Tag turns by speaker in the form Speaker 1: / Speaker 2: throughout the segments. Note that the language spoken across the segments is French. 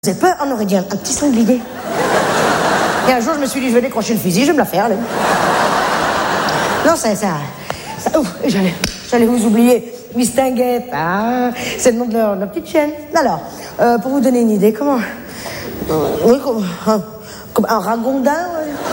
Speaker 1: Vous avez peur? On aurait dit un petit sanglier. Et un jour, je me suis dit, je vais décrocher le fusil, je vais me la faire, là. Non, ça ouf, j'allais vous oublier. Miss Tinguette, c'est le nom de leur petite chienne. Alors, pour vous donner une idée, comment... Oui, comme un ragondin,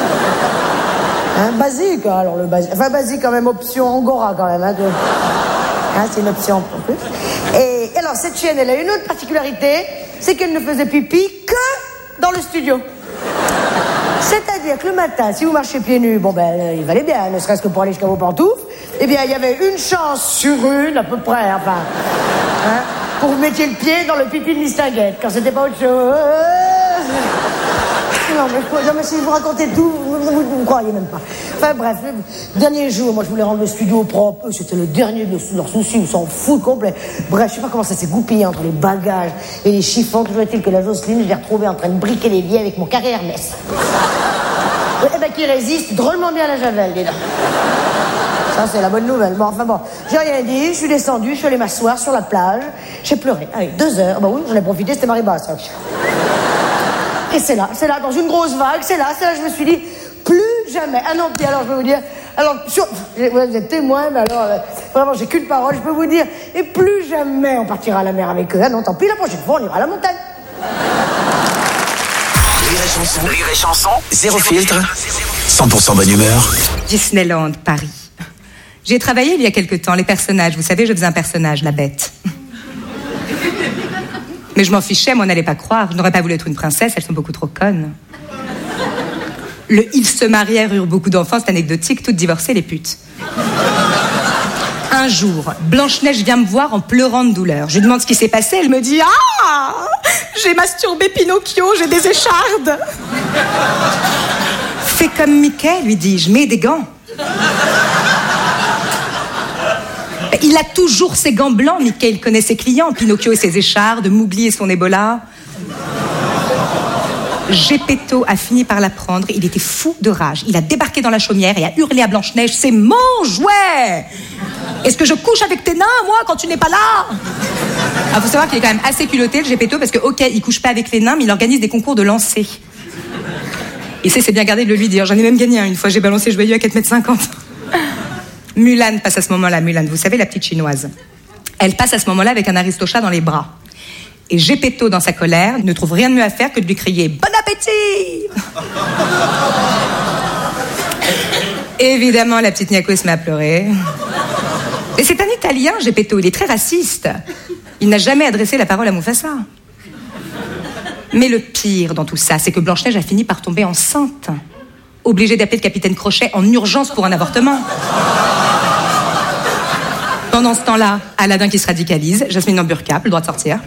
Speaker 1: basique, alors le basique... Enfin, basique, quand même, option Angora, quand même, c'est une option, en plus. Et alors, cette chienne, elle a une autre particularité, c'est qu'elle ne faisait pipi que dans le studio. C'est-à-dire que le matin, si vous marchez pieds nus, il valait bien, ne serait-ce que pour aller jusqu'à vos pantoufles, eh bien, il y avait une chance sur une, à peu près, pour que vous mettiez le pied dans le pipi de Miss Tinguette, quand c'était pas autre chose. Non, mais si vous racontez tout, vous ne croyez même pas. Enfin, bref, le dernier jour, moi, je voulais rendre le studio propre. Eux, c'était le dernier de leurs soucis, ils s'en foutent complet. Bref, je sais pas comment ça s'est goupillé entre les bagages et les chiffons. Toujours est-il que la Jocelyne, je l'ai retrouvée en train de briquer les billets avec mon carré Hermès. Eh ben, qui résiste drôlement bien à la javel, dis donc. Ça, c'est la bonne nouvelle. Bon, j'ai rien dit, je suis descendue, je suis allée m'asseoir sur la plage, j'ai pleuré. Allez, 2 heures. Oui, j'en ai profité, c'était marée basse. Et c'est là, dans une grosse vague, c'est là, je me suis dit, plus jamais. Ah non, puis alors, je peux vous dire, vous êtes témoin, mais alors, vraiment, j'ai qu'une parole, je peux vous dire, et plus jamais on partira à la mer avec eux. Ah non, tant pis, la prochaine fois, on ira à la montagne.
Speaker 2: Rire et chanson, zéro filtre, 100% bonne humeur.
Speaker 3: Disneyland, Paris. J'ai travaillé il y a quelque temps, les personnages, vous savez, je faisais un personnage, la bête. Mais je m'en fichais, moi, on n'allait pas croire. Je n'aurais pas voulu être une princesse, elles sont beaucoup trop connes. Ils se marièrent, eurent beaucoup d'enfants, c'est anecdotique, toutes divorcées, les putes. Un jour, Blanche-Neige vient me voir en pleurant de douleur. Je lui demande ce qui s'est passé, elle me dit « Ah, j'ai masturbé Pinocchio, j'ai des échardes !» Fais comme Mickey, lui dis-je, mets des gants. Il a toujours ses gants blancs, Mickey, il connaît ses clients. Pinocchio et ses échardes, Mowgli et son Ebola. Geppetto a fini par la prendre, il était fou de rage. Il a débarqué dans la chaumière et a hurlé à Blanche-Neige « C'est mon jouet ! Est-ce que je couche avec tes nains, moi, quand tu n'es pas là ?» Alors, faut savoir qu'il est quand même assez culotté, le Geppetto, parce que, ok, il couche pas avec les nains, mais il organise des concours de lancer. Et c'est bien gardé de le lui dire. J'en ai même gagné un. Une fois, j'ai balancé joyeux à 4,50 m. Mulan passe à ce moment-là, Mulan, vous savez, la petite chinoise. Elle passe à ce moment-là avec un aristochat dans les bras. Et Geppetto, dans sa colère, ne trouve rien de mieux à faire que de lui crier « Bon appétit !» Évidemment, la petite Niaco se met à pleurer. Et c'est un Italien, Geppetto, il est très raciste. Il n'a jamais adressé la parole à Mufasa. Mais le pire dans tout ça, c'est que Blanche-Neige a fini par tomber enceinte. Obligée d'appeler le capitaine Crochet en urgence pour un avortement. Pendant ce temps-là, Aladdin qui se radicalise, Jasmine en burqa, plus le droit de sortir.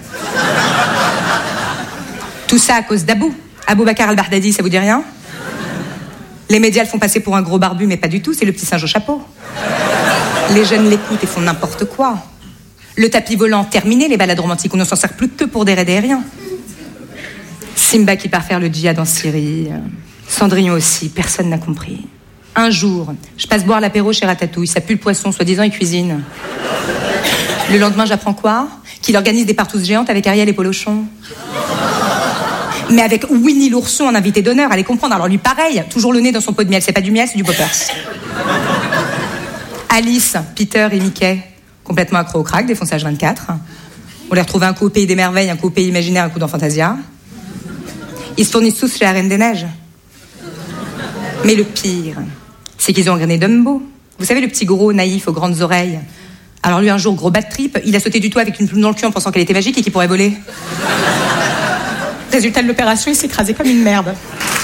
Speaker 3: Tout ça à cause d'Abou. Aboubacar al-Baghdadi, ça vous dit rien? Les médias le font passer pour un gros barbu, mais pas du tout, c'est le petit singe au chapeau. Les jeunes l'écoutent et font n'importe quoi. Le tapis volant, terminé, les balades romantiques, on ne s'en sert plus que pour des raids aériens. Simba qui part faire le djihad en Syrie... Cendrillon aussi, personne n'a compris. Un jour, je passe boire l'apéro chez Ratatouille, ça pue le poisson, soi-disant il cuisine. Le lendemain, j'apprends quoi? Qu'il organise des partouzes géantes avec Ariel et Polochon. Mais avec Winnie l'ourson en invité d'honneur, allez comprendre. Alors lui, pareil, toujours le nez dans son pot de miel. C'est pas du miel, c'est du poppers. Alice, Peter et Mickey, complètement accro au crack, défonçage 24. On les retrouve un coup au pays des merveilles, un coup au pays imaginaire, un coup dans Fantasia. Ils se fournissent tous chez la Reine des Neiges. Mais le pire, c'est qu'ils ont engrainé Dumbo. Vous savez, le petit gros naïf aux grandes oreilles. Alors lui, un jour, gros bad trip, il a sauté du toit avec une plume dans le cul en pensant qu'elle était magique et qu'il pourrait voler. Résultat de l'opération, il s'est écrasé comme une merde.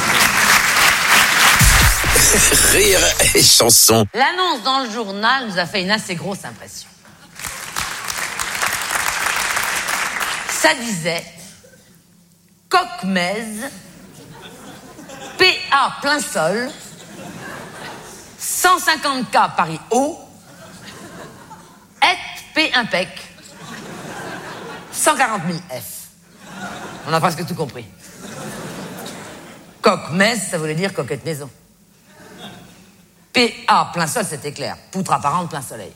Speaker 2: Rire et chanson.
Speaker 4: L'annonce dans le journal nous a fait une assez grosse impression. Ça disait Coq-Mez, PA plein sol, 150K Paris haut, P impec, 140 000 F. On a presque tout compris. Coq-Mez, ça voulait dire coquette maison. PA plein sol, c'était clair. Poutre apparente plein soleil.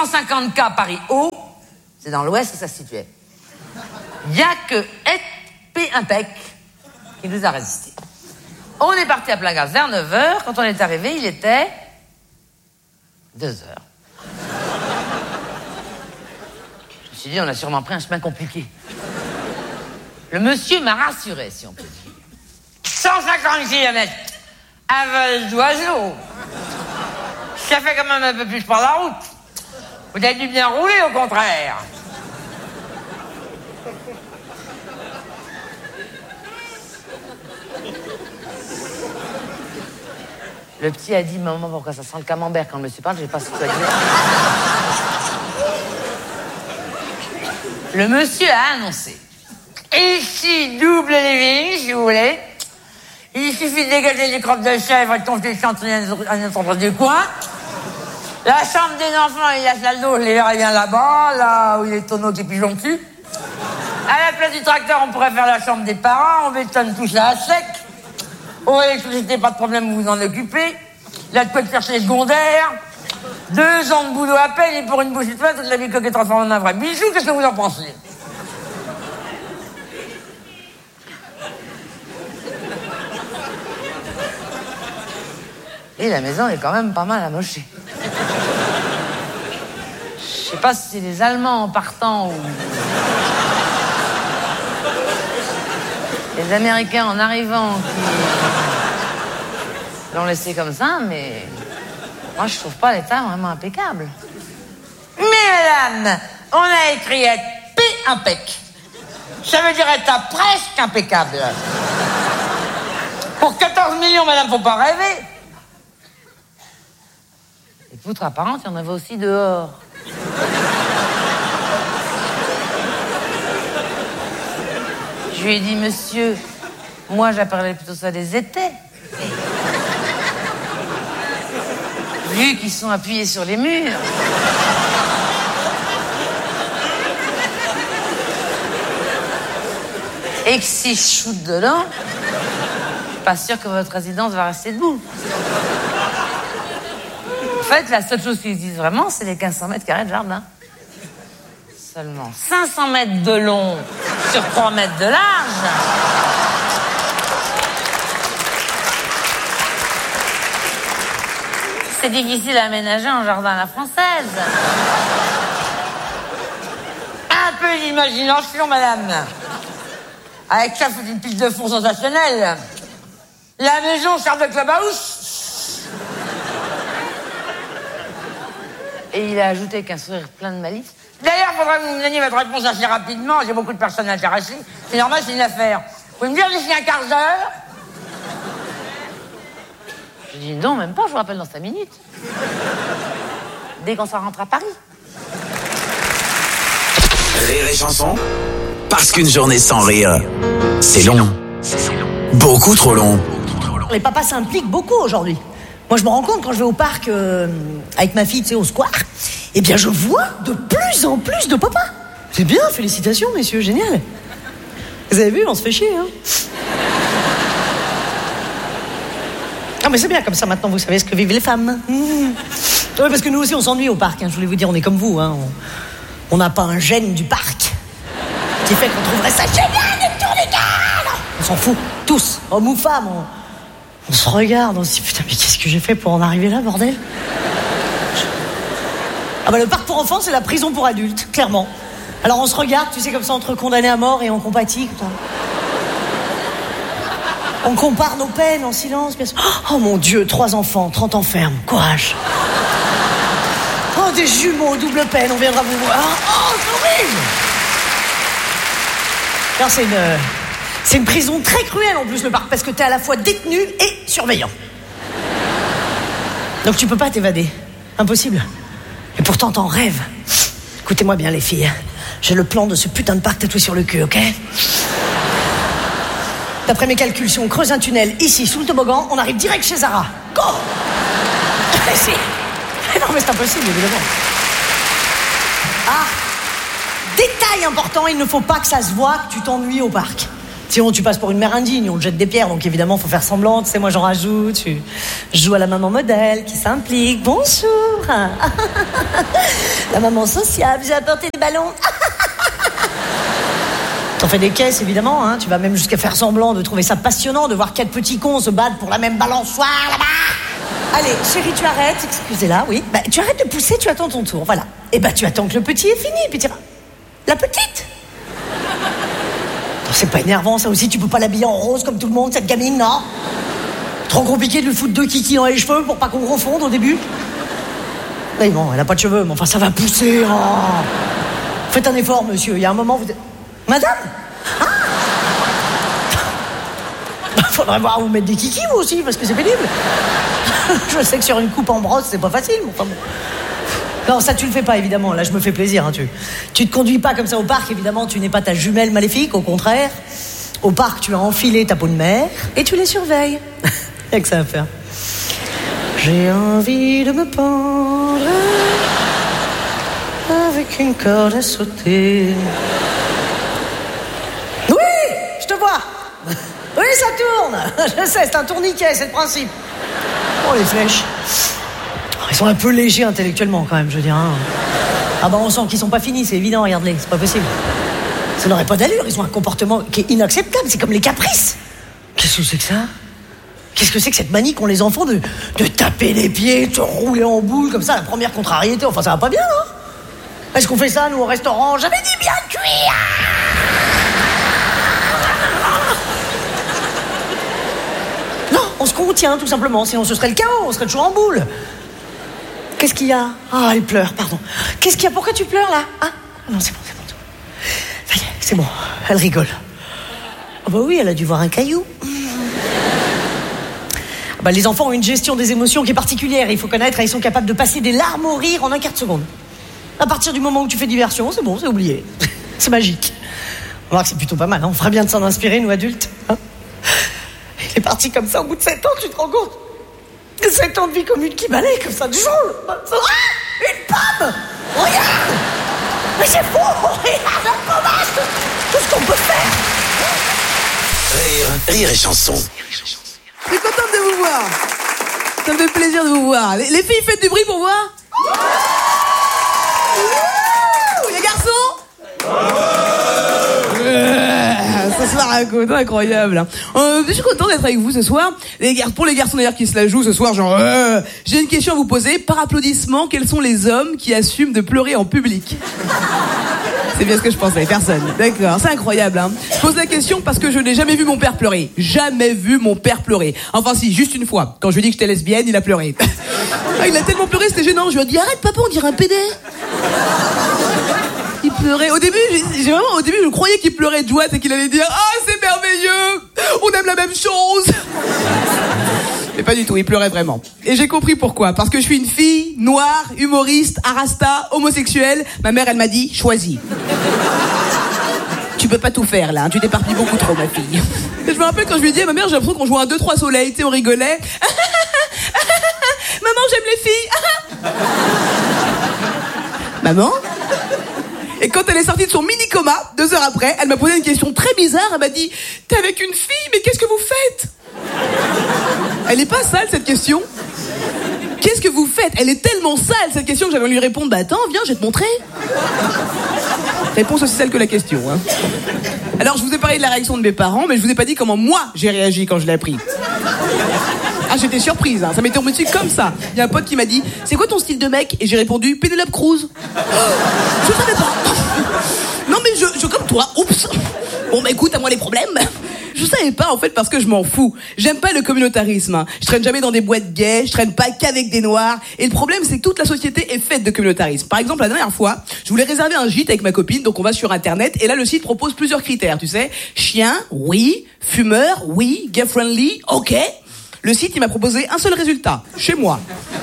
Speaker 4: 150 cas Paris-Haut, c'est dans l'ouest que ça se situait. Il n'y a que P. Impec qui nous a résisté. On est parti à plein gaz vers 9h. Quand on est arrivé, il était 2h. Je me suis dit, on a sûrement pris un chemin compliqué. Le monsieur m'a rassuré, si on peut dire. 150 km à vol d'oiseau. Ça fait quand même un peu plus pour la route. Vous avez dû bien rouler, au contraire. Le petit a dit, maman, pourquoi ça sent le camembert quand le monsieur parle, j'ai pas su quoi dire. Le monsieur a annoncé. Ici, double les vignes, si vous voulez. Il suffit de dégager les crottes de chèvre et de confier à notre endroit du coin. La chambre des enfants et la salle d'eau, je les verrai bien là-bas, là où il y a les tonneaux qui pigeons dessus. À la place du tracteur, on pourrait faire la chambre des parents, on bétonne tout ça à sec. Au électricité, pas de problème, vous vous en occupez. Là, de quoi de faire chez les secondaires. 2 ans de boulot à peine, et pour une bouchée de pain, toute la vie coquette transformée en un vrai bijou, qu'est-ce que vous en pensez? Et la maison est quand même pas mal amochée. Je sais pas si c'est les Allemands en partant ou les Américains en arrivant qui l'ont laissé comme ça, mais moi je trouve pas l'état vraiment impeccable. Mais madame, on a écrit P. Impec. Ça veut dire état presque impeccable. Pour 14 millions, madame, faut pas rêver. Et poutres apparentes, il y en avait aussi dehors. Je lui ai dit, monsieur, moi j'appellerais plutôt ça des étais. Vu qu'ils sont appuyés sur les murs. Et que si je shoot dedans, je suis pas sûr que votre résidence va rester debout. En fait, la seule chose qui existe vraiment, c'est les 1500 mètres carrés de jardin. Seulement 500 mètres de long sur 3 mètres de large. C'est difficile à aménager en jardin à la française. Un peu d'imagination, madame. Avec ça, faut une piste de fond sensationnelle. La maison sert de clubhouse. Et il a ajouté qu'un sourire plein de malice. D'ailleurs, il faudrait que vous me donniez votre réponse assez rapidement. J'ai beaucoup de personnes intéressées. C'est normal, c'est une affaire. Vous pouvez me dire d'ici un quart d'heure? Je dis non, même pas, je vous rappelle dans 5 minutes. Dès qu'on s'en rentre à Paris.
Speaker 2: Rire et chanson, parce qu'une journée sans rire, c'est long. Beaucoup trop long.
Speaker 1: Les papas s'impliquent beaucoup aujourd'hui. Moi, je me rends compte quand je vais au parc avec ma fille, tu sais, au square, eh bien, je vois de plus en plus de papas. C'est bien, félicitations, messieurs, génial. Vous avez vu, on se fait chier, hein. Ah, mais c'est bien, comme ça, maintenant, vous savez ce que vivent les femmes. Oui, parce que nous aussi, on s'ennuie au parc, hein. Je voulais vous dire, on est comme vous, hein. On n'a pas un gène du parc qui fait qu'on trouverait ça génial d'être tour du cadre. On s'en fout, tous, hommes ou femmes, on se regarde, on se dit, putain, mais qu'est-ce que j'ai fait pour en arriver là, bordel? Ah bah le parc pour enfants, c'est la prison pour adultes, clairement. Alors on se regarde, tu sais, comme ça, entre condamnés à mort et on compatit, comme ça. On compare nos peines en silence, bien sûr. Oh mon Dieu, 3 enfants, 30 ans ferme, courage. Oh, des jumeaux, double peine, on viendra vous voir. Oh, c'est horrible. Alors c'est une prison très cruelle en plus, le parc, parce que t'es à la fois détenu et surveillant. Donc tu peux pas t'évader, impossible. Et pourtant t'en rêves. Écoutez-moi bien les filles, j'ai le plan de ce putain de parc tatoué sur le cul, ok? D'après mes calculs, si on creuse un tunnel ici, sous le toboggan, on arrive direct chez Zara. Go! Non mais c'est impossible, évidemment. Ah! Détail important, il ne faut pas que ça se voit que tu t'ennuies au parc. Sinon, tu passes pour une mère indigne, on te jette des pierres, donc évidemment, faut faire semblant. Tu sais, moi, j'en rajoute. Je joue à la maman modèle qui s'implique. Bonjour. La maman sociable, j'ai apporté des ballons. T'en fais des caisses, évidemment. Hein. Tu vas même jusqu'à faire semblant de trouver ça passionnant de voir 4 petits cons se battre pour la même balançoire là-bas. Allez, chérie, tu arrêtes. Excusez-la, oui. Bah, tu arrêtes de pousser, tu attends ton tour. Voilà. Et bah, tu attends que le petit est fini, puis tu iras. La petite. C'est pas énervant, ça aussi, tu peux pas l'habiller en rose comme tout le monde, cette gamine, non? Trop compliqué de lui foutre 2 kikis dans les cheveux pour pas qu'on confonde au début. Mais bon, elle a pas de cheveux, mais enfin, ça va pousser. Oh. Faites un effort, monsieur, il y a un moment, vous êtes... Madame? Ah. Faudrait voir vous mettre des kikis, vous aussi, parce que c'est pénible. Je sais que sur une coupe en brosse, c'est pas facile, mais enfin bon... Non, ça tu le fais pas, évidemment. Là, je me fais plaisir. Hein, tu te conduis pas comme ça au parc, évidemment. Tu n'es pas ta jumelle maléfique, au contraire. Au parc, tu as enfilé ta peau de mère et tu les surveilles. Y'a que ça à faire. J'ai envie de me pendre avec une corde à sauter. Oui, je te vois. Oui, ça tourne. Je sais, c'est un tourniquet, c'est le principe. Oh, les flèches. Ils sont un peu légers intellectuellement quand même, je veux dire. Hein. Ah bah on sent qu'ils sont pas finis, c'est évident, regarde-les, c'est pas possible. Ça n'aurait pas d'allure, ils ont un comportement qui est inacceptable, c'est comme les caprices. Qu'est-ce que c'est que ça? Qu'est-ce que c'est que cette manie qu'ont les enfants de taper les pieds, de se rouler en boule comme ça, la première contrariété, enfin ça va pas bien, hein? Est-ce qu'on fait ça, nous, au restaurant? J'avais dit bien cuit. Non, on se contient tout simplement, sinon ce serait le chaos, on serait toujours en boule. Qu'est-ce qu'il y a? Ah, elle pleure, pardon. Qu'est-ce qu'il y a? Pourquoi tu pleures, là? Ah, non, c'est bon. Ça y est, c'est bon. Elle rigole. Ah bah oui, elle a dû voir un caillou. Bah, les enfants ont une gestion des émotions qui est particulière. Il faut connaître, ils sont capables de passer des larmes au rire en un quart de seconde. À partir du moment où tu fais diversion, c'est bon, c'est oublié. C'est magique. On va voir que c'est plutôt pas mal. Hein. On ferait bien de s'en inspirer, nous, adultes. Hein. Il est parti comme ça au bout de 7 ans, tu te rends compte? 7 ans de vie commune qui balaye comme ça du jour. Ah, une pomme. Regarde. Mais c'est fou. Regarde la pommade. Tout ce qu'on peut faire.
Speaker 2: Rire et chanson.
Speaker 5: Je suis contente de vous voir. Ça me fait plaisir de vous voir. Les filles, faites du bruit pour voir. Les garçons. Ça se la raconte, incroyable. Je suis content d'être avec vous ce soir. Pour les garçons d'ailleurs qui se la jouent ce soir, genre, j'ai une question à vous poser. Par applaudissement, quels sont les hommes qui assument de pleurer en public? C'est bien ce que je pensais, personne. D'accord, c'est incroyable. Hein. Je pose la question parce que je n'ai jamais vu mon père pleurer. Jamais vu mon père pleurer. Enfin si, juste une fois. Quand je lui ai dit que j'étais lesbienne, il a pleuré. Ah, il a tellement pleuré, c'était gênant. Je lui ai dit, arrête papa, on dirait un PD. Il pleurait. Au début, je croyais qu'il pleurait de joie, c'est qu'il allait dire, ah, c'est merveilleux, on aime la même chose. Mais pas du tout, il pleurait vraiment. Et j'ai compris pourquoi. Parce que je suis une fille noire, humoriste, arasta, homosexuelle. Ma mère, elle m'a dit, choisis. Tu peux pas tout faire là, hein. Tu t'éparpilles beaucoup trop, ma fille. Et je me rappelle quand je lui ai dit à ma mère, j'ai l'impression qu'on jouait un 2-3 soleil, tu sais, on rigolait. Maman, j'aime les filles. Maman? Et quand elle est sortie de son mini-coma, 2 heures après, elle m'a posé une question très bizarre. Elle m'a dit, t'es avec une fille, mais qu'est-ce que vous faites? Elle est pas sale, cette question. Qu'est-ce que vous faites? Elle est tellement sale, cette question, que j'avais envie de lui répondre, bah attends, viens, je vais te montrer. Réponse aussi sale que la question. Hein. Alors, je vous ai parlé de la réaction de mes parents, mais je vous ai pas dit comment moi, j'ai réagi quand je l'ai appris. Ah, j'étais surprise, hein. Ça m'était tombé dessus comme ça. Il y a un pote qui m'a dit, c'est quoi ton style de mec? Et j'ai répondu, Penelope Cruz. Je savais pas. Non mais je comme toi, oups. Bon bah écoute, à moi les problèmes. Je savais pas en fait parce que je m'en fous. J'aime pas le communautarisme. Hein. Je traîne jamais dans des boîtes gays, je traîne pas qu'avec des noirs. Et le problème c'est que toute la société est faite de communautarisme. Par exemple, la dernière fois, je voulais réserver un gîte avec ma copine, donc on va sur internet et là le site propose plusieurs critères, tu sais. Chien, oui. Fumeur, oui. Gay friendly, ok. Le site il m'a proposé un seul résultat, chez moi.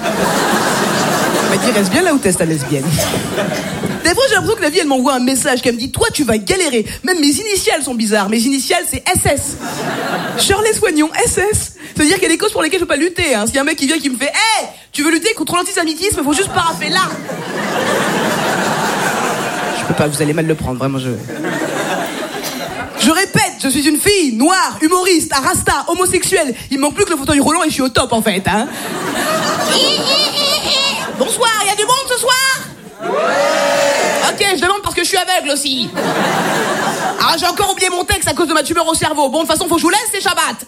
Speaker 5: Il m'a dit reste bien là où t'es ta lesbienne. Des fois, j'ai l'impression que la vie, elle m'envoie un message qu'elle me dit, toi, tu vas galérer. Même mes initiales sont bizarres. Mes initiales, c'est SS. Shirley Soignon, SS. C'est-à-dire qu'il y a des causes pour lesquelles je peux pas lutter. Hein. S'il y a un mec qui vient qui me fait, hey, tu veux lutter contre l'antisémitisme, faut juste parapher là. Je peux pas, vous allez mal le prendre, vraiment, je Je répète, je suis une fille, noire, humoriste, arasta, homosexuelle. Il me manque plus que le fauteuil roulant et je suis au top en fait, hein. Bonsoir, il y a du monde ce soir? Ok, je demande parce que je suis aveugle aussi. Ah, j'ai encore oublié mon texte à cause de ma tumeur au cerveau. Bon, de toute façon, faut que je vous laisse, c'est Shabbat.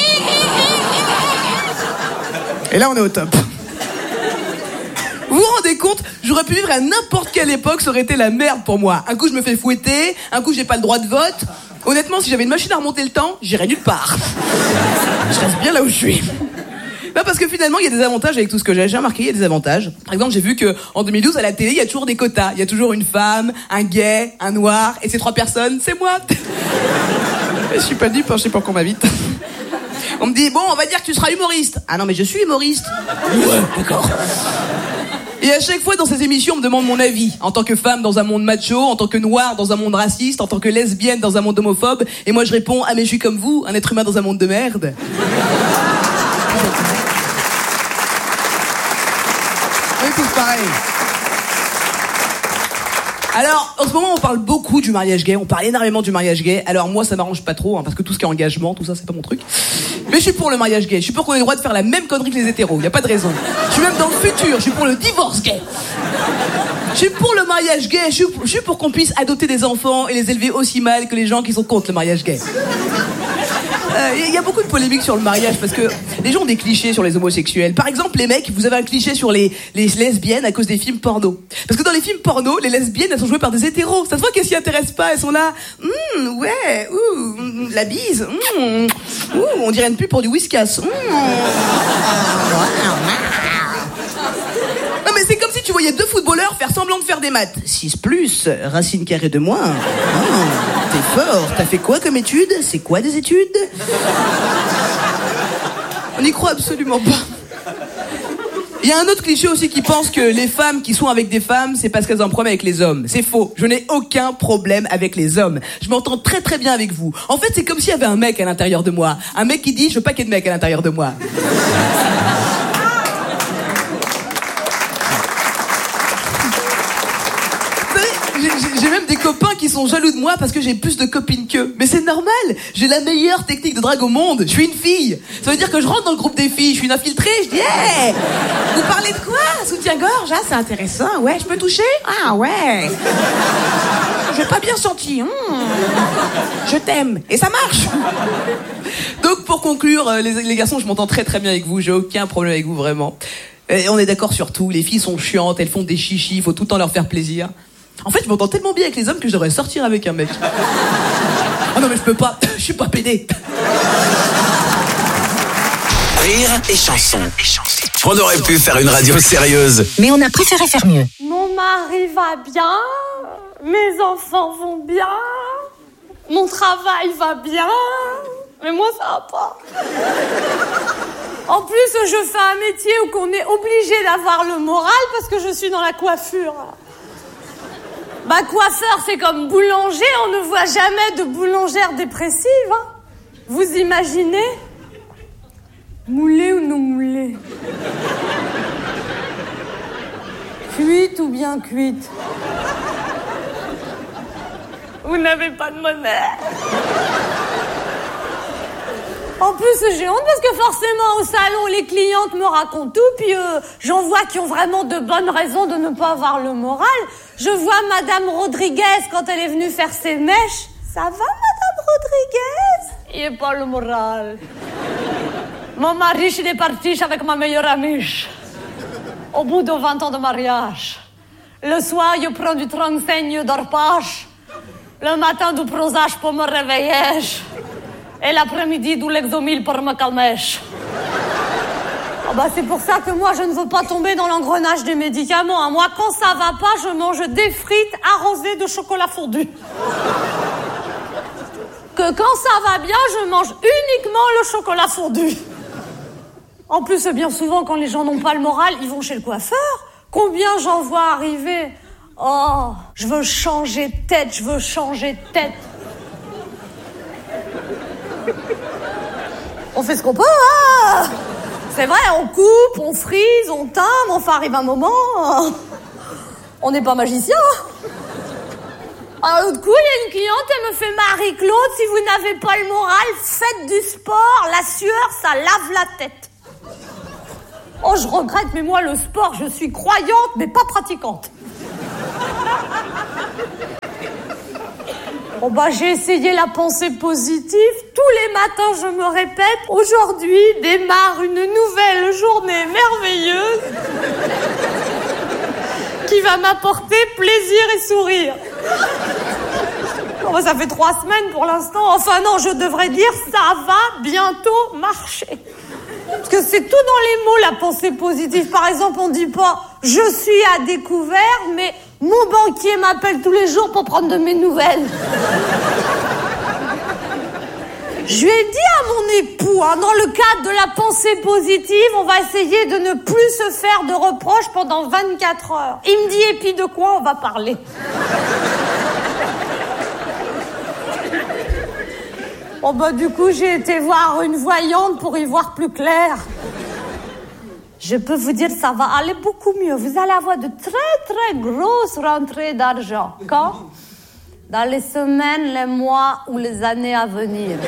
Speaker 5: Et là, on est au top. Vous vous rendez compte? J'aurais pu vivre à n'importe quelle époque, ça aurait été la merde pour moi. Un coup, je me fais fouetter, un coup, j'ai pas le droit de vote. Honnêtement, si j'avais une machine à remonter le temps, j'irais nulle part. Je reste bien là où je suis. Bah parce que finalement, il y a des avantages avec tout ce que j'ai remarqué, il y a des avantages. Par exemple, j'ai vu que en 2012, à la télé, il y a toujours des quotas. Il y a toujours une femme, un gay, un noir, et ces 3 personnes, c'est moi. Je suis pas dupe, je sais pas qu'on m'invite. On me dit, bon, on va dire que tu seras humoriste. Ah non, mais je suis humoriste. Ouais, d'accord. Et à chaque fois dans ces émissions, on me demande mon avis. En tant que femme dans un monde macho, en tant que noire dans un monde raciste, en tant que lesbienne dans un monde homophobe. Et moi je réponds, ah mais je suis comme vous, un être humain dans un monde de merde. On est tous pareils. Alors, en ce moment, on parle beaucoup du mariage gay, on parle énormément du mariage gay. Alors moi, ça m'arrange pas trop, hein, parce que tout ce qui est engagement, tout ça, c'est pas mon truc. Mais je suis pour le mariage gay, je suis pour qu'on ait le droit de faire la même connerie que les hétéros, y a pas de raison. Je suis même dans le futur, je suis pour le divorce gay. Je suis pour le mariage gay, je suis pour qu'on puisse adopter des enfants et les élever aussi mal que les gens qui sont contre le mariage gay. Il y a beaucoup de polémiques sur le mariage parce que les gens ont des clichés sur les homosexuels. Par exemple, les mecs, vous avez un cliché sur les lesbiennes à cause des films porno. Parce que dans les films porno, les lesbiennes, elles sont jouées par des hétéros. Ça se voit qu'elles s'y intéressent pas, elles sont là. Ouais, la bise. On dirait une pub pour du whiskas. Non mais c'est comme si tu voyais 2 footballeurs faire semblant de faire des maths. 6 plus, racine carrée de moins. T'es fort, t'as fait quoi comme études? C'est quoi des études? On n'y croit absolument pas. Il y a un autre cliché aussi qui pense que les femmes qui sont avec des femmes, c'est parce qu'elles ont un problème avec les hommes. C'est faux, je n'ai aucun problème avec les hommes. Je m'entends très très bien avec vous. En fait, c'est comme s'il y avait un mec à l'intérieur de moi. Un mec qui dit, je veux pas qu'il y ait de mec à l'intérieur de moi. J'ai même des copains qui sont jaloux de moi parce que j'ai plus de copines qu'eux. Mais c'est normal, j'ai la meilleure technique de drague au monde. Je suis une fille. Ça veut dire que je rentre dans le groupe des filles, je suis une infiltrée, je dis hey, vous parlez de quoi? Soutien-gorge, ah c'est intéressant, ouais, je peux toucher? Ah ouais. J'ai pas bien senti. Je t'aime. Et ça marche. Donc pour conclure, les garçons, je m'entends très très bien avec vous, j'ai aucun problème avec vous vraiment. Et on est d'accord sur tout, les filles sont chiantes, elles font des chichis, il faut tout le temps leur faire plaisir. En fait, je m'entends tellement bien avec les hommes que je devrais sortir avec un mec. Ah non mais je peux pas, je suis pas pédé.
Speaker 2: Rire et chanson. On aurait pu faire une radio sérieuse,
Speaker 6: mais on a préféré faire mieux.
Speaker 7: Mon mari va bien, mes enfants vont bien, mon travail va bien, mais moi ça va pas. En plus, je fais un métier où on est obligé d'avoir le moral parce que je suis dans la coiffure. Bah, coiffeur, c'est comme boulanger, on ne voit jamais de boulangère dépressive, hein. Vous imaginez? Moulée ou non moulée? Cuite ou bien cuite? Vous n'avez pas de monnaie. En plus, j'ai honte parce que forcément, au salon, les clientes me racontent tout, puis j'en vois qui ont vraiment de bonnes raisons de ne pas avoir le moral. Je vois Madame Rodriguez quand elle est venue faire ses mèches. Ça va, Madame Rodriguez? Il n'y a pas le moral. Mon mari, il est parti avec ma meilleure amie. Au bout de 20 ans de mariage. Le soir, je prends du 35, je dors pas. Le matin, du Prozac pour me réveiller. Et l'après-midi, du Lexomil pour me calmer. Oh bah c'est pour ça que moi, je ne veux pas tomber dans l'engrenage des médicaments. Hein. Moi, quand ça va pas, je mange des frites arrosées de chocolat fondu. Que quand ça va bien, je mange uniquement le chocolat fondu. En plus, bien souvent, quand les gens n'ont pas le moral, ils vont chez le coiffeur. Combien j'en vois arriver? Oh, je veux changer de tête, je veux changer de tête. On fait ce qu'on peut, hein. C'est vrai, on coupe, on frise, on teint, mais enfin arrive un moment, on n'est pas magicien. Alors l'autre coup, il y a une cliente, elle me fait Marie-Claude, si vous n'avez pas le moral, faites du sport, la sueur, ça lave la tête. Oh, je regrette, mais moi, le sport, je suis croyante, mais pas pratiquante. Bon, bah, j'ai essayé la pensée positive. Tous les matins, je me répète, aujourd'hui démarre une nouvelle journée merveilleuse qui va m'apporter plaisir et sourire. Bon, bah, ça fait 3 semaines pour l'instant. Enfin, non, je devrais dire, ça va bientôt marcher. Parce que c'est tout dans les mots, la pensée positive. Par exemple, on dit pas « je suis à découvert », mais « mon banquier m'appelle tous les jours pour prendre de mes nouvelles ». Je lui ai dit à mon époux, dans le cadre de la pensée positive, on va essayer de ne plus se faire de reproches pendant 24 heures. Il me dit « et puis de quoi on va parler ?» Oh bah du coup, j'ai été voir une voyante pour y voir plus clair. Je peux vous dire, ça va aller beaucoup mieux. Vous allez avoir de très très grosses rentrées d'argent. Quand ? Dans les semaines, les mois ou les années à venir.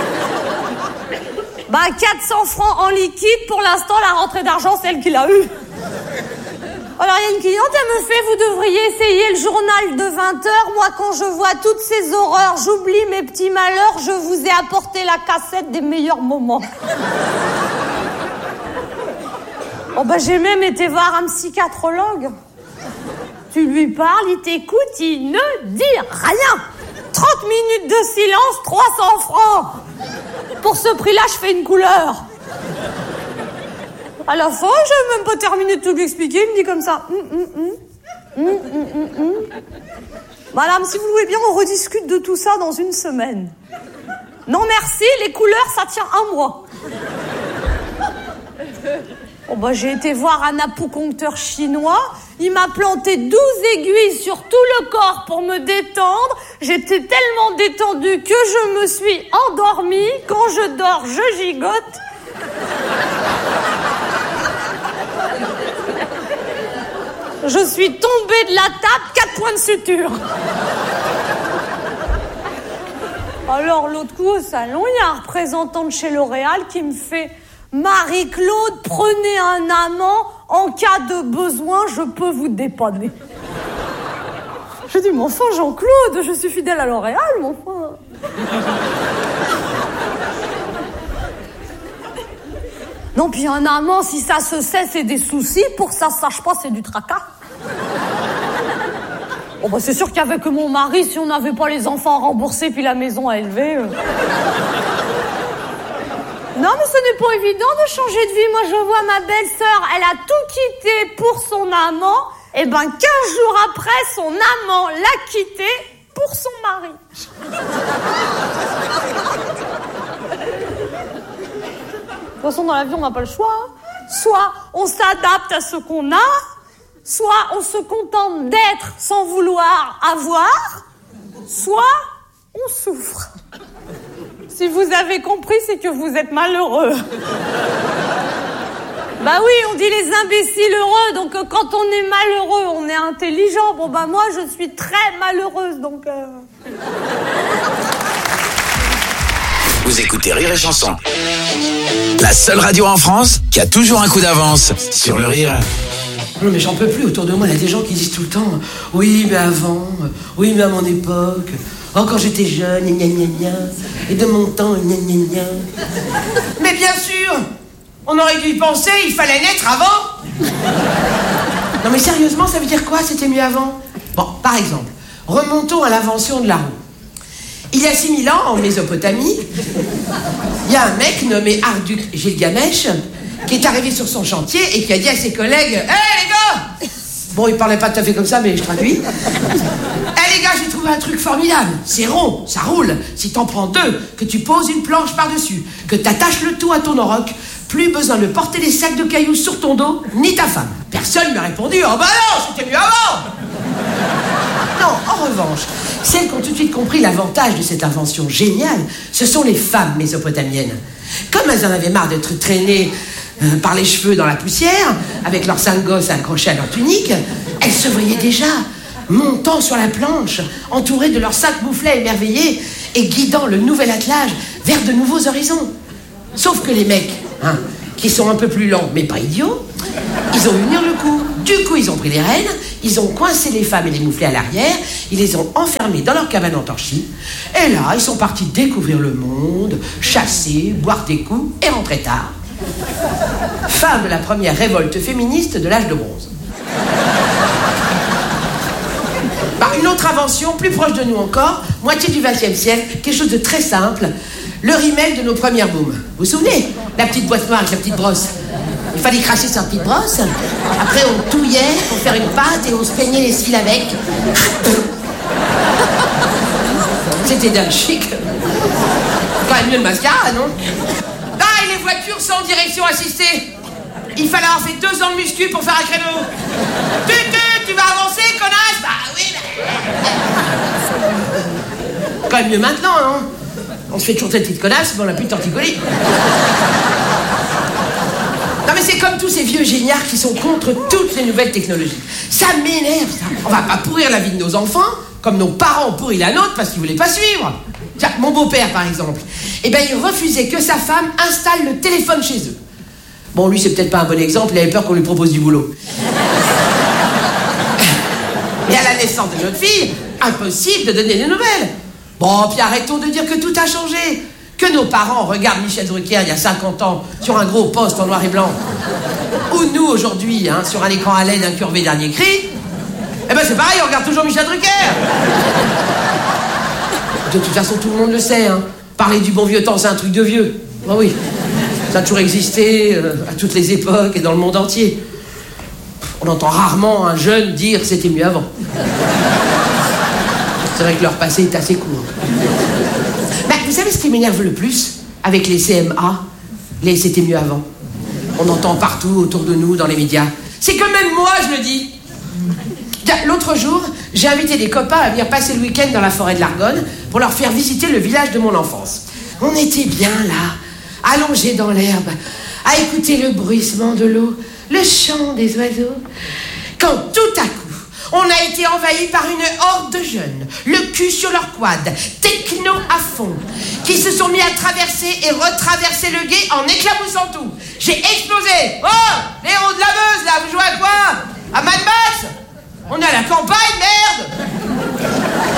Speaker 7: Bah 400 francs en liquide, pour l'instant, la rentrée d'argent, c'est elle qui l'a eue. Alors, il y a une cliente, elle me fait, vous devriez essayer le journal de 20h. Moi, quand je vois toutes ces horreurs, j'oublie mes petits malheurs, je vous ai apporté la cassette des meilleurs moments. Oh, bah, j'ai même été voir un psychiatrologue. Tu lui parles, il t'écoute, il ne dit rien. 30 minutes de silence, 300 francs. Pour ce prix-là, je fais une couleur. À la fin, j'ai même pas terminé de tout lui expliquer, il me dit comme ça. Madame, si vous voulez bien, on rediscute de tout ça dans une semaine. Non merci, les couleurs, ça tient 1 mois. Bon bah j'ai été voir un acupuncteur chinois, il m'a planté 12 aiguilles sur tout le corps pour me détendre. J'étais tellement détendue que je me suis endormie. Quand je dors, je gigote. Je suis tombée de la table, 4 points de suture. Alors, l'autre coup, au salon, il y a un représentant de chez L'Oréal qui me fait « Marie-Claude, prenez un amant. En cas de besoin, je peux vous dépanner. » Je dis « Mais enfin, Jean-Claude, je suis fidèle à L'Oréal, mais enfin... » Non, puis un amant, si ça se sait, c'est des soucis. Pour ça se sache pas, c'est du tracas. Bon, bah, c'est sûr qu'avec mon mari, si on n'avait pas les enfants remboursés puis la maison à élever... Non, mais ce n'est pas évident de changer de vie. Moi, je vois ma belle-sœur, elle a tout quitté pour son amant. Et ben, 15 jours après, son amant l'a quitté pour son mari. De toute façon, dans la vie, on n'a pas le choix. Soit on s'adapte à ce qu'on a, soit on se contente d'être sans vouloir avoir, soit on souffre. Si vous avez compris, c'est que vous êtes malheureux. Bah oui, on dit les imbéciles heureux, donc quand on est malheureux, on est intelligent. Bon bah moi, je suis très malheureuse, donc...
Speaker 2: Vous écoutez Rire et Chanson. La seule radio en France qui a toujours un coup d'avance sur le rire.
Speaker 6: Non mais j'en peux plus, autour de moi, il y a des gens qui disent tout le temps « Oui, mais avant, oui, mais à mon époque, oh, quand j'étais jeune, gna gna gna, et de mon temps, gna gna gna. »
Speaker 5: Mais bien sûr, on aurait dû y penser, il fallait naître avant.
Speaker 6: Non mais sérieusement, ça veut dire quoi, c'était mieux avant? Bon, par exemple, remontons à l'invention de la roue. Il y a 6000 ans, en Mésopotamie, il y a un mec nommé Marduk Gilgamesh qui est arrivé sur son chantier et qui a dit à ses collègues « Hé les gars !» Bon, il parlait pas tout à fait comme ça, mais je traduis. « Hé les gars, j'ai trouvé un truc formidable. C'est rond, ça roule. Si t'en prends 2, que tu poses une planche par-dessus, que t'attaches le tout à ton auroch, plus besoin de porter les sacs de cailloux sur ton dos, ni ta femme. » Personne m'a répondu « Oh bah non, c'était mieux avant !» Non, en revanche, celles qui ont tout de suite compris l'avantage de cette invention géniale, ce sont les femmes mésopotamiennes. Comme elles en avaient marre d'être traînées par les cheveux dans la poussière, avec leurs 5 gosses accrochés à leur tunique, elles se voyaient déjà montant sur la planche, entourés de leurs 5 mouflets émerveillés et guidant le nouvel attelage vers de nouveaux horizons. Sauf que les mecs, qui sont un peu plus lents mais pas idiots, ils ont eu venir le coup. Du coup, ils ont pris les rênes, ils ont coincé les femmes et les mouflets à l'arrière, ils les ont enfermés dans leur cabane en torchis, et là, ils sont partis découvrir le monde, chasser, boire des coups et rentrer tard. Fin de la première révolte féministe de l'âge de bronze. Une autre invention, plus proche de nous encore, moitié du XXe siècle, quelque chose de très simple, le rimel de nos premières booms. Vous vous souvenez? La petite boîte noire avec la petite brosse. Il fallait cracher sur la petite brosse, après on touillait pour faire une pâte et on se peignait les cils avec. C'était dingue chic. Quand même mieux le mascara, non? Ah, et les voitures sans direction assistée. Il fallait avoir fait 2 ans de muscu pour faire un créneau. Tu vas avancer, connasse? Bah oui, Quand même mieux maintenant, non? On se fait toujours cette petite connasse, mais on n'a plus de torticolis. Non mais c'est comme tous ces vieux géniards qui sont contre toutes les nouvelles technologies. Ça m'énerve, ça. On va pas pourrir la vie de nos enfants, comme nos parents ont pourri la nôtre parce qu'ils voulaient pas suivre. Tiens, mon beau-père, par exemple. Eh ben, il refusait que sa femme installe le téléphone chez eux. Bon, lui, c'est peut-être pas un bon exemple, il avait peur qu'on lui propose du boulot. Et à la naissance de notre fille, impossible de donner des nouvelles. Bon, puis arrêtons de dire que tout a changé. Que nos parents regardent Michel Drucker il y a 50 ans sur un gros poste en noir et blanc. Ou nous, aujourd'hui, sur un écran à LED incurvé dernier cri. Eh ben, c'est pareil, on regarde toujours Michel Drucker. De toute façon, tout le monde le sait, Parler du bon vieux temps, c'est un truc de vieux. Ben oui. Ça a toujours existé, à toutes les époques et dans le monde entier. On entend rarement un jeune dire « c'était mieux avant ». C'est vrai que leur passé est assez court. Ben, vous savez ce qui m'énerve le plus avec les CMA, les « c'était mieux avant ». On entend partout autour de nous, dans les médias. C'est que même moi, je le dis. L'autre jour, j'ai invité des copains à venir passer le week-end dans la forêt de l'Argonne pour leur faire visiter le village de mon enfance. On était bien là, allongés dans l'herbe, à écouter le bruissement de l'eau, le chant des oiseaux, quand tout à coup, on a été envahi par une horde de jeunes, le cul sur leur quad, techno à fond, qui se sont mis à traverser et retraverser le gué en éclaboussant tout. J'ai explosé. Oh, les héros de la Meuse, là, vous jouez à quoi? À Mad Max? On est à la campagne, merde!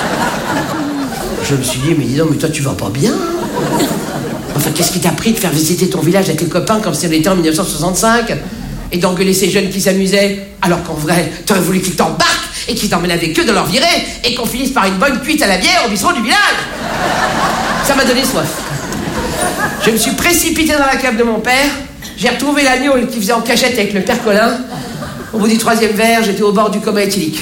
Speaker 6: Je me suis dit, mais dis donc, mais toi, tu vas pas bien, Enfin, qu'est-ce qui t'a pris de faire visiter ton village avec tes copains comme si on était en 1965 et d'engueuler ces jeunes qui s'amusaient, alors qu'en vrai, t'aurais voulu qu'ils t'embarquent et qu'ils t'emmènent avec eux dans leur virée et qu'on finisse par une bonne cuite à la bière au bistrot du village. Ça m'a donné soif. Je me suis précipité dans la cave de mon père, j'ai retrouvé l'agneau qui faisait en cachette avec le père Colin. Au bout du 3e verre, j'étais au bord du coma éthylique.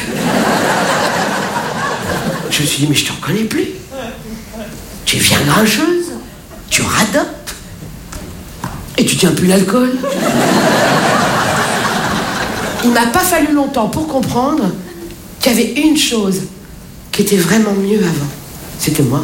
Speaker 6: Je me suis dit, mais je te reconnais plus. Tu viens grincheuse, tu radotes, et tu tiens plus l'alcool. Il m'a pas fallu longtemps pour comprendre qu'il y avait une chose qui était vraiment mieux avant. C'était moi.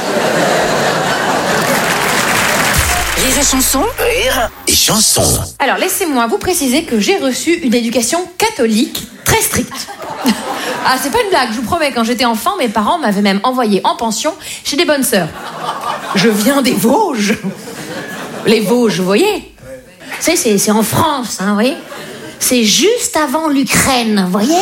Speaker 8: Rire et chanson.
Speaker 2: Rire et chanson.
Speaker 8: Alors, laissez-moi vous préciser que j'ai reçu une éducation catholique très stricte. Ah, c'est pas une blague, je vous promets, quand j'étais enfant, mes parents m'avaient même envoyé en pension chez des bonnes sœurs. Je viens des Vosges. Les Vosges, vous voyez? C'est en France, vous voyez? C'est juste avant l'Ukraine, vous voyez?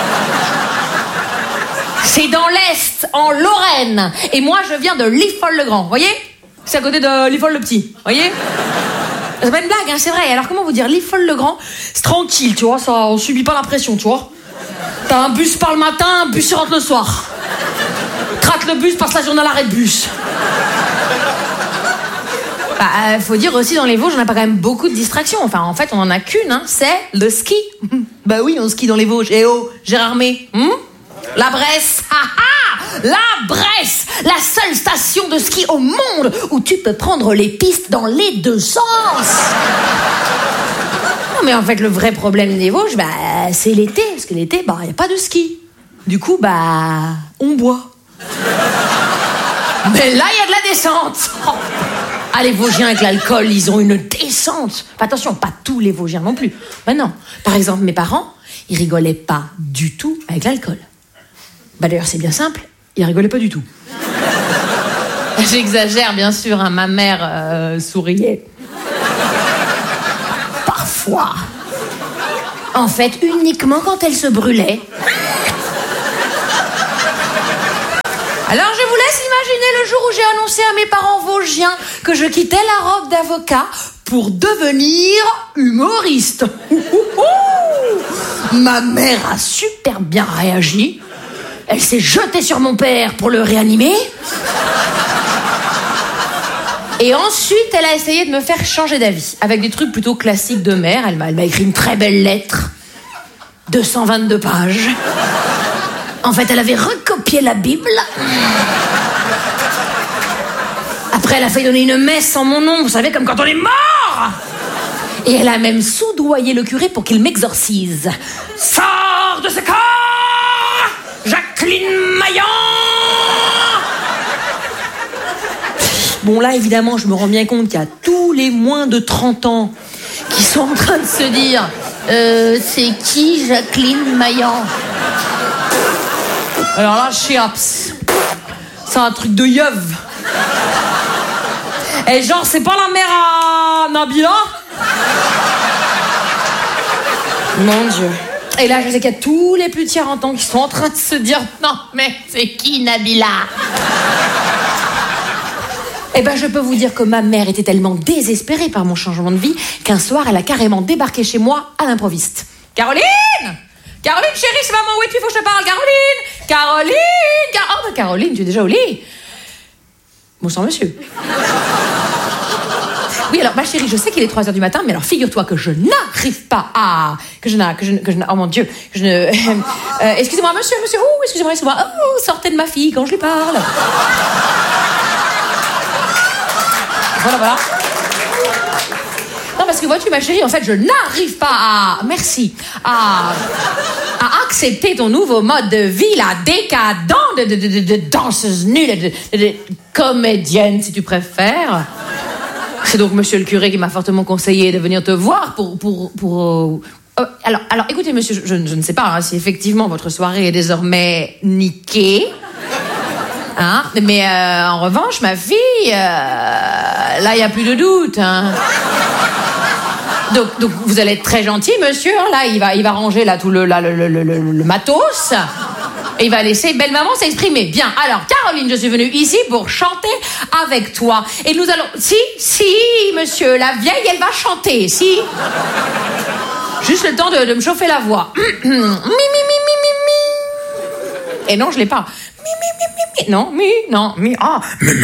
Speaker 8: C'est dans l'Est, en Lorraine. Et moi, je viens de Liffol-le-Grand, vous voyez? C'est à côté de Liffol-le-Petit, vous voyez? C'est pas une blague, c'est vrai. Alors, comment vous dire? Liffol-le-Grand, c'est tranquille, tu vois, ça, on subit pas la pression, tu vois? T'as un bus par le matin, un bus rentre le soir. Trate le bus, passe la journée à l'arrêt de bus. Bah, faut dire aussi, dans les Vosges, on a pas quand même beaucoup de distractions. Enfin, en fait, on en a qu'une, c'est le ski. Bah oui, on skie dans les Vosges. Eh oh, Gérard May, La Bresse, la Bresse, la seule station de ski au monde où tu peux prendre les pistes dans les deux sens. Non, mais en fait, le vrai problème des Vosges, c'est l'été. Parce que l'été, y a pas de ski. Du coup, on boit. Mais là, il y a de la descente. Ah, les Vosgiens avec l'alcool, ils ont une descente. Attention, pas tous les Vosgiens non plus. Non. Par exemple, mes parents, ils rigolaient pas du tout avec l'alcool. Bah d'ailleurs, c'est bien simple, il rigolait pas du tout. J'exagère, bien sûr, hein, ma mère souriait. Parfois. En fait, uniquement quand elle se brûlait. Alors, je vous laisse imaginer le jour où j'ai annoncé à mes parents vosgiens que je quittais la robe d'avocat pour devenir humoriste. Ma mère a super bien réagi. Elle s'est jetée sur mon père pour le réanimer. Et ensuite, elle a essayé de me faire changer d'avis. Avec des trucs plutôt classiques de mère. Elle m'a écrit une très belle lettre. 222 pages. En fait, elle avait recopié la Bible. Après, elle a failli donner une messe en mon nom. Vous savez, comme quand on est mort. Et elle a même soudoyé le curé pour qu'il m'exorcise. Sors de ce corps, Jacqueline Maillan. Bon, là, évidemment, je me rends bien compte qu'il y a tous les moins de 30 ans qui sont en train de se dire c'est qui Jacqueline Maillan? Alors là, chiaps. C'est un truc de yeuve. Et genre, c'est pas la mère à Nabila? Mon Dieu. Et là, je sais qu'il y a tous les plus de 40 ans qui sont en train de se dire non, mais c'est qui Nabila? Eh ben, je peux vous dire que ma mère était tellement désespérée par mon changement de vie qu'un soir, elle a carrément débarqué chez moi à l'improviste. Caroline! Caroline, chérie, c'est maman, où es-tu? Faut que je te parle. Caroline! Caroline! Oh, bah, Caroline, tu es déjà au lit? Bonsoir, monsieur. Oui, alors, ma chérie, je sais qu'il est 3h du matin, mais alors, figure-toi que je n'arrive pas à... oh mon Dieu, excusez-moi, monsieur, oh, excusez-moi, oh, sortez de ma fille quand je lui parle. Voilà. Non, parce que vois-tu, ma chérie, en fait, je n'arrive pas à accepter ton nouveau mode de vie, là, décadent, de danseuse nulle, de comédienne, si tu préfères. C'est donc monsieur le curé qui m'a fortement conseillé de venir te voir pour alors, écoutez, monsieur, je ne sais pas hein, si effectivement votre soirée est désormais niquée. Hein, mais en revanche, ma fille, là, il n'y a plus de doute. Hein. Donc, vous allez être très gentil, monsieur. Hein, là, il va ranger là tout le matos. Et il va laisser belle maman s'exprimer. Bien, alors, Caroline, je suis venue ici pour chanter avec toi. Et nous allons... Si, monsieur, la vieille, elle va chanter, si. Juste le temps de me chauffer la voix. Mi. Et non, je l'ai pas. Non, ah.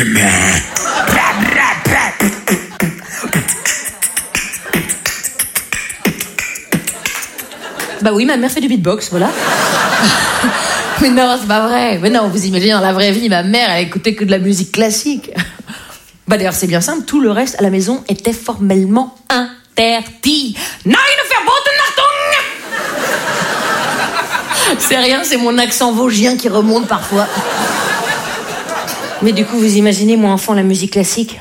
Speaker 8: Bah oui, ma mère fait du beatbox, voilà. Mais non, c'est pas vrai. Mais non, vous imaginez, dans la vraie vie, ma mère, elle écoutait que de la musique classique. Bah d'ailleurs, c'est bien simple, tout le reste à la maison était formellement interdit. Nein, verboten, Achtung! C'est rien, c'est mon accent vosgien qui remonte parfois. Mais du coup, vous imaginez, moi, enfant, la musique classique.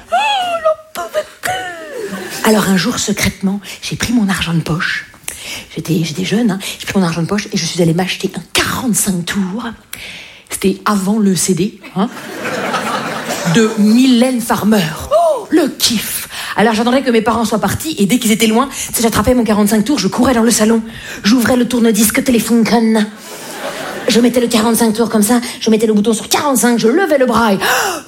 Speaker 8: Alors un jour, secrètement, j'ai pris mon argent de poche. J'étais jeune, hein. J'ai pris mon argent de poche et je suis allée m'acheter un 45 tours. C'était avant le CD, hein, de Mylène Farmer. Oh, le kiff. Alors j'attendais que mes parents soient partis et dès qu'ils étaient loin, j'attrapais mon 45 tours, je courais dans le salon. J'ouvrais le tourne-disque Telefunken. Je mettais le 45 tours comme ça, je mettais le bouton sur 45, je levais le bras et...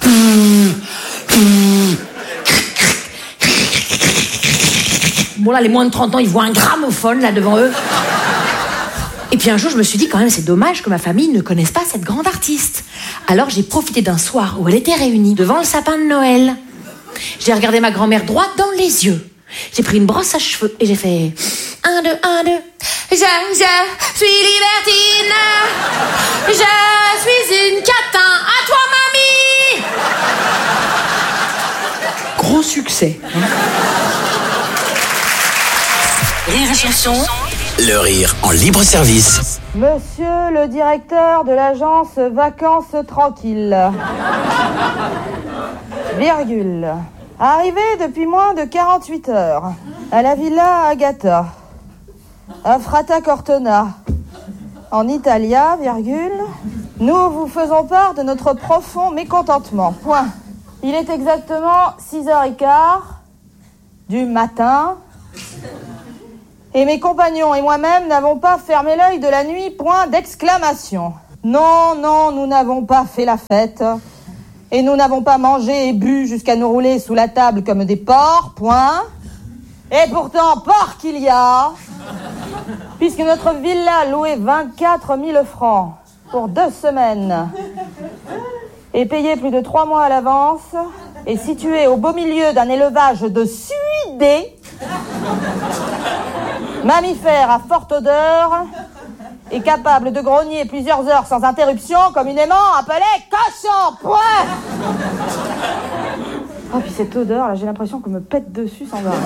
Speaker 8: Bon là, les moins de 30 ans, ils voient un gramophone là devant eux. Et puis un jour, je me suis dit quand même, c'est dommage que ma famille ne connaisse pas cette grande artiste. Alors j'ai profité d'un soir où elle était réunie devant le sapin de Noël. J'ai regardé ma grand-mère droit dans les yeux. J'ai pris une brosse à cheveux et j'ai fait 1, 2, 1, 2. Je suis libertine. Je suis une catin. À toi, mamie. Gros succès. Hein.
Speaker 2: Rire et chanson. Le rire en libre service.
Speaker 9: Monsieur le directeur de l'agence Vacances Tranquilles. Virgule. Arrivé depuis moins de 48 heures à la Villa Agata, à Frata Cortona, en Italia, virgule, Nous vous faisons part de notre profond mécontentement. Point. Il est exactement 6h15 du matin. Et mes compagnons et moi-même n'avons pas fermé l'œil de la nuit, point d'exclamation. Non, non, nous n'avons pas fait la fête. Et nous n'avons pas mangé et bu jusqu'à nous rouler sous la table comme des porcs, point. Et pourtant, porc qu'il y a, puisque notre villa louée 24 000 francs pour 2 semaines et payée plus de 3 mois à l'avance, est située au beau milieu d'un élevage de suidés, mammifères à forte odeur et capable de grogner plusieurs heures sans interruption, communément appelé cochon, point. Oh, puis cette odeur, là, j'ai l'impression qu'on me pète dessus sans arrêt.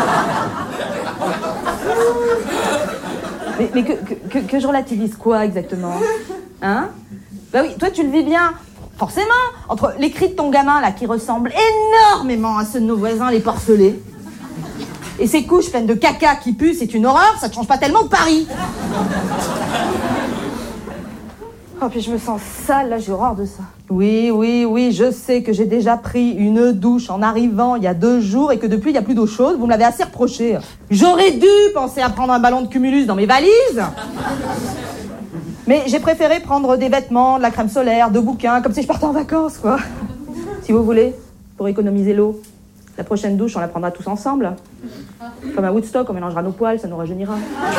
Speaker 9: Mais que je relativise quoi, exactement? Hein? Bah oui, toi, tu le vis bien. Forcément, entre les cris de ton gamin, là, qui ressemblent énormément à ceux de nos voisins, les porcelets, et ces couches pleines de caca qui puent, c'est une horreur, ça te change pas tellement de Paris. Oh, puis je me sens sale, là, j'ai horreur de ça. Oui, je sais que j'ai déjà pris une douche en arrivant il y a 2 jours et que depuis, il n'y a plus d'eau chaude, vous me l'avez assez reproché. J'aurais dû penser à prendre un ballon de Cumulus dans mes valises. Mais j'ai préféré prendre des vêtements, de la crème solaire, 2 bouquins, comme si je partais en vacances, quoi. Si vous voulez, pour économiser l'eau, la prochaine douche, on la prendra tous ensemble. Comme à Woodstock, on mélangera nos poils, ça nous rajeunira.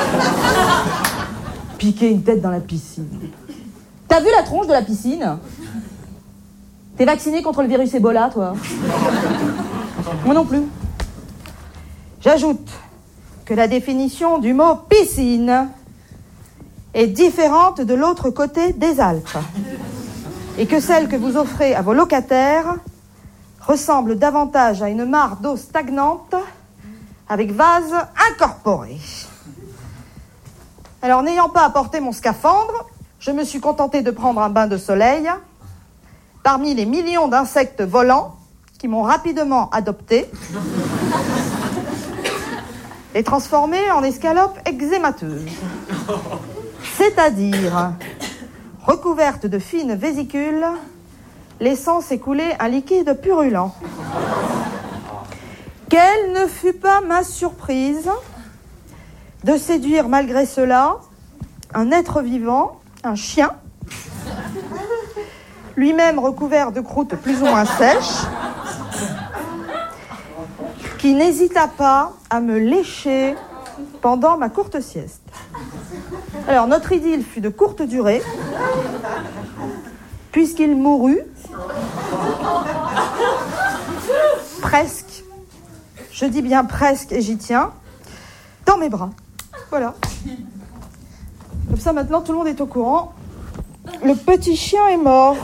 Speaker 9: Piquer une tête dans la piscine. T'as vu la tronche de la piscine? T'es vacciné contre le virus Ebola, toi? Moi non plus. J'ajoute que la définition du mot piscine est différente de l'autre côté des Alpes. Et que celle que vous offrez à vos locataires ressemble davantage à une mare d'eau stagnante avec vase incorporé. Alors, n'ayant pas apporté mon scaphandre, je me suis contentée de prendre un bain de soleil parmi les millions d'insectes volants qui m'ont rapidement adopté et transformé en escalope eczémateuse. C'est-à-dire recouverte de fines vésicules laissant s'écouler un liquide purulent. Quelle ne fut pas ma surprise de séduire malgré cela un être vivant, un chien, lui-même recouvert de croûte plus ou moins sèche, qui n'hésita pas à me lécher pendant ma courte sieste. Alors, notre idylle fut de courte durée, puisqu'il mourut presque, je dis bien presque, et j'y tiens, dans mes bras. Voilà. Comme ça, maintenant, tout le monde est au courant. Le petit chien est mort.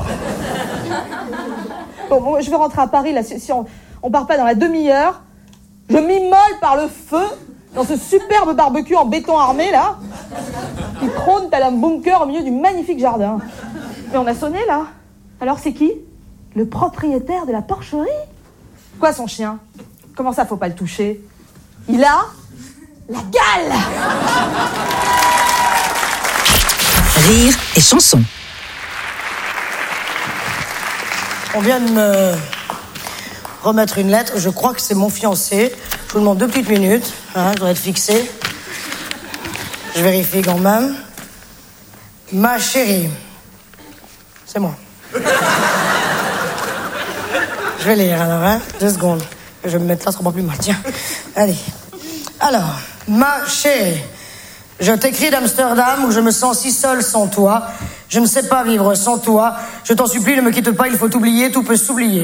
Speaker 9: Bon, je vais rentrer à Paris, là. Si on part pas dans la demi-heure, je m'immole par le feu dans ce superbe barbecue en béton armé, là, qui trône tel un bunker au milieu du magnifique jardin. Mais on a sonné, là. Alors, c'est qui? Le propriétaire de la porcherie? Quoi, son chien? Comment ça, faut pas le toucher? Il a la gale!
Speaker 2: Rire et chanson.
Speaker 1: On vient de me remettre une lettre. Je crois que c'est mon fiancé. Je vous demande 2 petites minutes. Hein, je dois être fixé. Je vérifie quand même. Ma chérie. C'est moi. Je vais lire alors, hein. 2 secondes. Je vais me mettre là, ça sera pas plus mal. Tiens. Allez. Alors, ma chérie. Je t'écris d'Amsterdam où je me sens si seule sans toi. Je ne sais pas vivre sans toi. Je t'en supplie, ne me quitte pas, il faut t'oublier, tout peut s'oublier.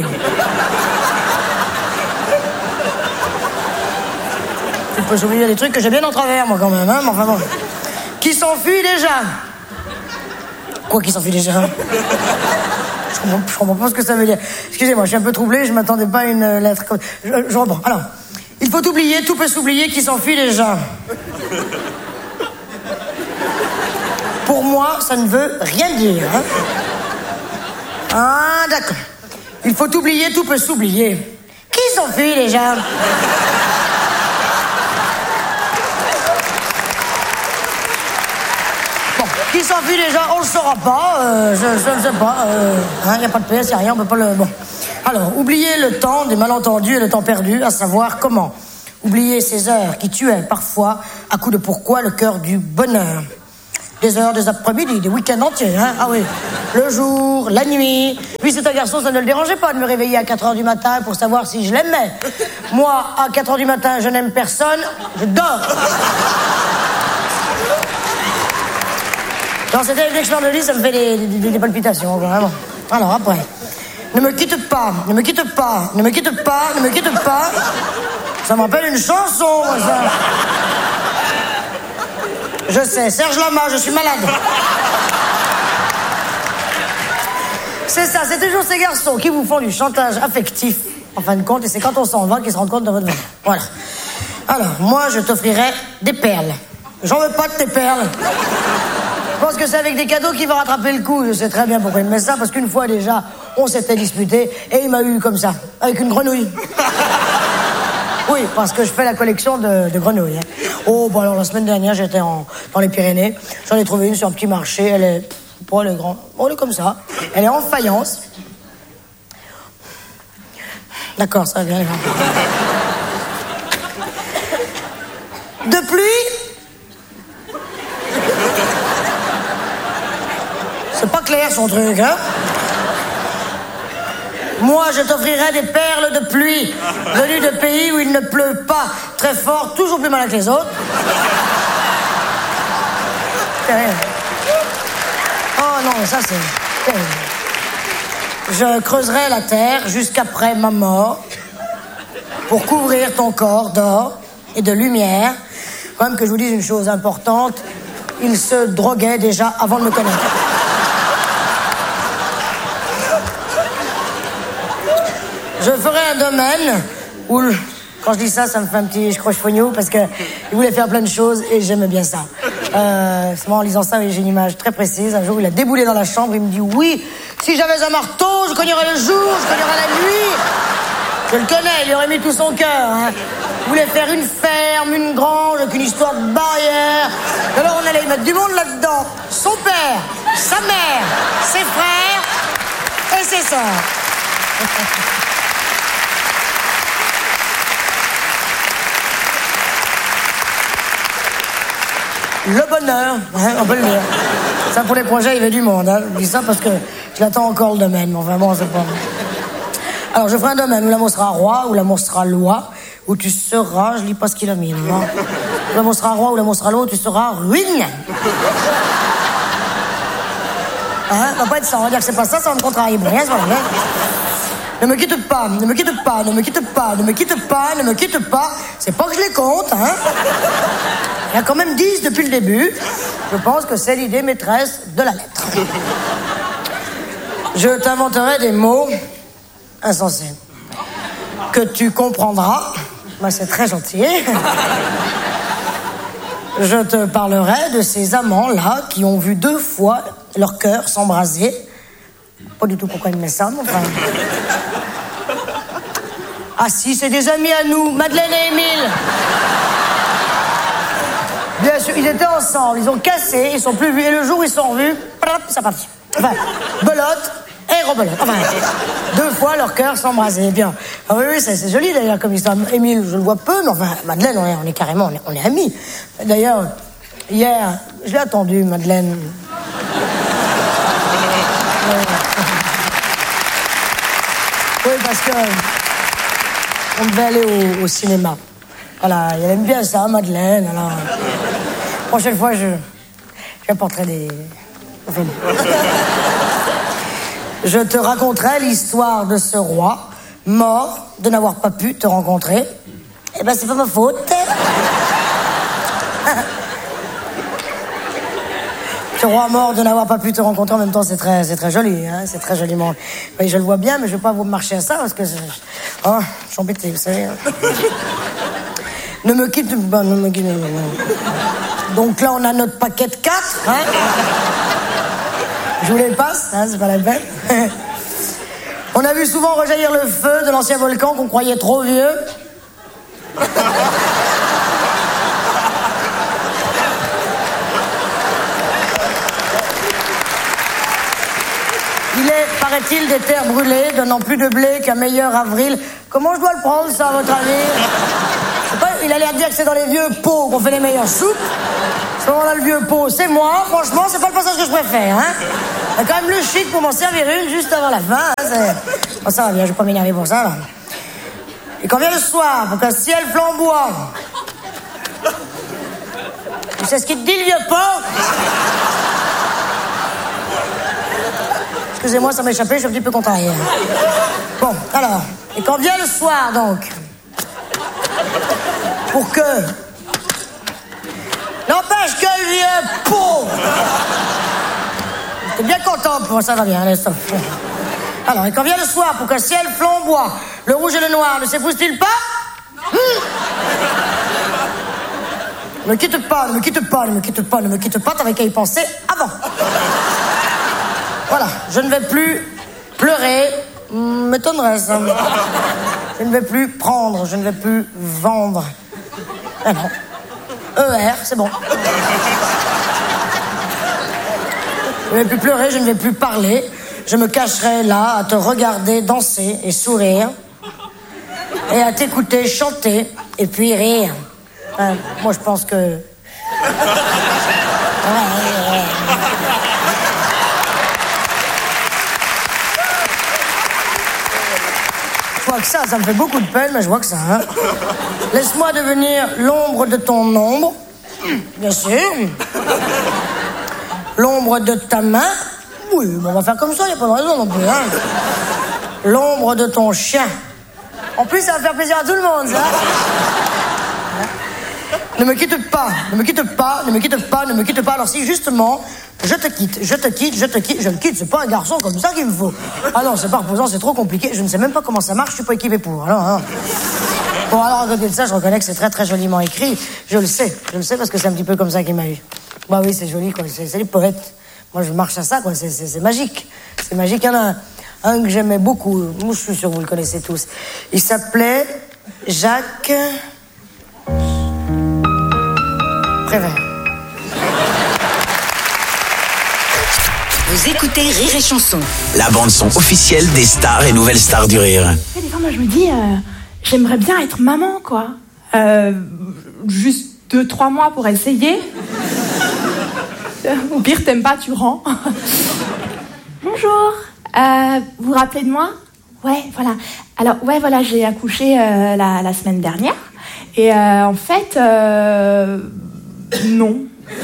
Speaker 1: Tout peut s'oublier, des trucs que j'ai bien en travers, moi, quand même, hein, mais enfin bon. Qui s'enfuit déjà? Quoi, qui s'enfuit déjà? Je comprends pas ce que ça veut dire. Excusez-moi, je suis un peu troublé, je m'attendais pas à une lettre comme... Je reprends. Alors, il faut oublier, tout peut s'oublier, qui s'enfuit déjà. Pour moi, ça ne veut rien dire. Hein. Ah, d'accord. Il faut oublier, tout peut s'oublier. Qui s'enfuit déjà? Bon, Qui s'enfuit déjà, on le saura pas. Je ne sais pas. Il n'y a pas de PS, il n'y a rien, on peut pas le... Bon. Alors, oubliez le temps des malentendus et le temps perdu, à savoir comment. Oubliez ces heures qui tuaient parfois à coups de pourquoi le cœur du bonheur. Des heures, des après-midi, des week-ends entiers, hein. Ah oui, le jour, la nuit. Puis c'est un garçon, ça ne le dérangeait pas de me réveiller à 4h du matin pour savoir si je l'aimais. Moi, à 4h du matin, je n'aime personne, je dors. Quand c'était dès que je sors de lit, ça me fait des palpitations, vraiment. Alors après, ne me quitte pas, ne me quitte pas, ne me quitte pas, ne me quitte pas. Ça me rappelle une chanson, moi, ça. Je sais, Serge Lama, je suis malade. C'est ça, c'est toujours ces garçons qui vous font du chantage affectif, en fin de compte, et c'est quand on s'en va qu'ils se rendent compte de votre valeur. Voilà. Alors, moi, je t'offrirai des perles. J'en veux pas de tes perles. Je pense que c'est avec des cadeaux qu'il va rattraper le coup. Je sais très bien pourquoi il me met ça, parce qu'une fois déjà, on s'était disputé, et il m'a eu comme ça, avec une grenouille. Oui, parce que je fais la collection de grenouilles. Hein. Oh, bon alors la semaine dernière, j'étais dans les Pyrénées. J'en ai trouvé une sur un petit marché. Elle est... Bon, elle est grande. Bon, elle est comme ça. Elle est en faïence. D'accord, ça va bien. De pluie. C'est pas clair son truc, hein. Moi, je t'offrirai des perles de pluie, venues de pays où il ne pleut pas très fort, toujours plus malin que les autres. Oh non, ça c'est... Je creuserai la terre jusqu'après ma mort pour couvrir ton corps d'or et de lumière. Quand même que je vous dise une chose importante, il se droguait déjà avant de me connaître. Je ferai un domaine où, quand je dis ça, ça me fait un petit croche-fognou parce qu'il voulait faire plein de choses et j'aimais bien ça. C'est moi en lisant ça, j'ai une image très précise. Un jour, il a déboulé dans la chambre, il me dit oui, si j'avais un marteau, je cognerais le jour, je cognerais la nuit. Je le connais, il y aurait mis tout son cœur. Hein. Il voulait faire une ferme, une grange, avec une histoire de barrière. Alors on allait y mettre du monde là-dedans. Son père, sa mère, ses frères et ses sœurs. Le bonheur, hein, on peut le dire. Ça, pour les projets, il y avait du monde. Hein. Je dis ça parce que je l'attends encore le domaine. Mais enfin, bon, c'est pas... Alors, je ferai un domaine où l'amour sera roi, où l'amour sera loi, où tu seras... Je lis pas ce qu'il a mis, là. Où l'amour sera roi, où l'amour sera loi, où tu seras ruine. Hein, ça va pas être ça. On va dire que c'est pas ça, ça va me contrarier. Bon, rien, c'est pas vrai. Ne me quitte pas, ne me quitte pas, ne me quitte pas, ne me quitte pas, ne me quitte pas. C'est pas que je les compte, hein. Il y a quand même 10 depuis le début. Je pense que c'est l'idée maîtresse de la lettre. Je t'inventerai des mots insensés que tu comprendras. Bah, c'est très gentil. Je te parlerai de ces amants-là qui ont vu 2 fois leur cœur s'embraser. Pas du tout pourquoi il met ça, mais enfin... Ah si, c'est des amis à nous, Madeleine et Émile. Bien sûr, ils étaient ensemble, ils ont cassé, ils sont plus vus, et le jour où ils sont revus, ça partit. Enfin, belote et rebelote. Enfin, 2 fois leur cœur s'embrasait. Bien. Ah oui, oui, c'est joli d'ailleurs comme histoire. Émile, je le vois peu, mais enfin, Madeleine, on est carrément, on est amis. D'ailleurs, hier, je l'ai attendu, Madeleine. Oui, parce que on devait aller au cinéma. Voilà, elle aime bien ça, Madeleine. Alors, prochaine fois, je apporterai des... Enfin, je te raconterai l'histoire de ce roi mort de n'avoir pas pu te rencontrer. Eh ben, c'est pas ma faute. Ce roi mort de n'avoir pas pu te rencontrer, en même temps, c'est très joli, hein, c'est très joliment. Oui, je le vois bien, mais je vais pas vous marcher à ça, parce que... Oh, je suis embêté, vous savez. Ne me quitte pas, ne me quitte pas. Donc là, on a notre paquet de 4, hein. Je vous les passe, hein, c'est pas la peine. On a vu souvent rejaillir le feu de l'ancien volcan qu'on croyait trop vieux. paraît-il, des terres brûlées, donnant plus de blé qu'un meilleur avril. Comment je dois le prendre, ça, à votre avis? Je sais pas, il a l'air de dire que c'est dans les vieux pots qu'on fait les meilleures soupes. À ce moment-là, le vieux pot, c'est moi. Franchement, c'est pas le passage que je préfère, hein. Il y a quand même le chic pour m'en servir une juste avant la fin. Hein, bon, ça va bien, je vais pas m'énerver pour ça, là. Et quand vient le soir, pour qu'un ciel flamboie... Tu sais ce qu'il te dit, le vieux pot? Excusez-moi, ça m'a échappé, je suis un petit peu contrarié. Bon, alors, et quand vient le soir, donc, pour que... N'empêche que le vieux pot... T'es bien content, bon, ça va bien, allez, stop. Alors, et quand vient le soir, pour qu'un ciel flamboie, le rouge et le noir ne s'épousent-ils pas? Ne me quitte pas, ne me quitte pas, ne me quitte pas, ne me quitte pas, t'avais qu'à y penser avant. Voilà, je ne vais plus pleurer, m'étonnerait ça. Je ne vais plus prendre, je ne vais plus vendre. Ah non, ER, c'est bon. Je ne vais plus pleurer, je ne vais plus parler. Je me cacherai là à te regarder danser et sourire. Et à t'écouter chanter et puis rire. Moi, je pense que... Je vois que ça me fait beaucoup de peine, mais je vois que ça. Hein. Laisse-moi devenir l'ombre de ton ombre, bien sûr. L'ombre de ta main. Oui, bon, on va faire comme ça, il n'y a pas de raison non plus. Hein. L'ombre de ton chien. En plus, ça va faire plaisir à tout le monde, ça. Ne me quitte pas, ne me quitte pas, ne me quitte pas, ne me quitte pas. Alors si, justement, je te quitte, je te quitte, je te quitte, je le quitte, c'est pas un garçon comme ça qu'il me faut. Ah non, c'est pas reposant, c'est trop compliqué, je ne sais même pas comment ça marche, je suis pas équipé pour. Alors. Bon, alors à côté de ça, je reconnais que c'est très très joliment écrit. Je le sais parce que c'est un petit peu comme ça qu'il m'a eu. Bah oui, c'est joli, quoi, c'est les poètes. Moi, je marche à ça, quoi, c'est magique. C'est magique, il y en a un que j'aimais beaucoup, moi je suis sûr que vous le connaissez tous. Il s'appelait Jacques... Prévert.
Speaker 2: Vous écoutez Rire et Chanson, la bande-son officielle des stars et nouvelles stars du rire.
Speaker 10: Des fois, moi, je me dis, j'aimerais bien être maman, quoi. Juste 2-3 mois pour essayer. Au pire, t'aimes pas, tu rends. Bonjour. Vous vous rappelez de moi? Ouais, voilà. Alors, ouais, voilà, j'ai accouché la semaine dernière. Et en fait, non.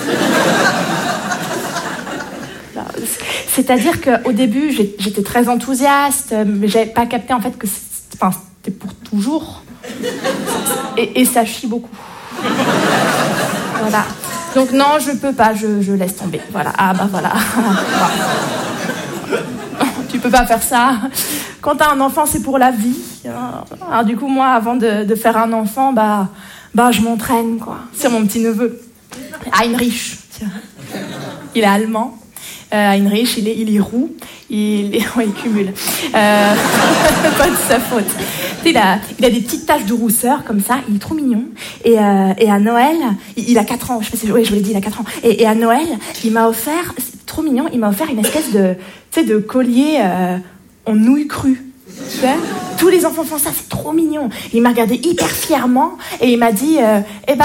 Speaker 10: C'est-à-dire qu'au début, j'étais très enthousiaste, mais j'avais pas capté en fait que c'était pour toujours. Et ça chie beaucoup. Voilà. Donc non, je peux pas, je laisse tomber. Voilà. Ah bah voilà. Tu peux pas faire ça. Quand t'as un enfant, c'est pour la vie. Alors du coup, moi, avant de faire un enfant, bah je m'entraîne, quoi. C'est mon petit neveu. Heinrich. Il est allemand. Heinrich, il est roux. Il cumule. Pas de sa faute. Il a des petites taches de rousseur, comme ça. Il est trop mignon. Et à Noël, il a 4 ans. Je sais pas si je vous l'ai dit, il a 4 ans. Et à Noël, il m'a offert, c'est trop mignon, il m'a offert une espèce de collier en nouilles crues. Tu sais, tous les enfants font ça, c'est trop mignon. Il m'a regardé hyper fièrement et il m'a dit lui,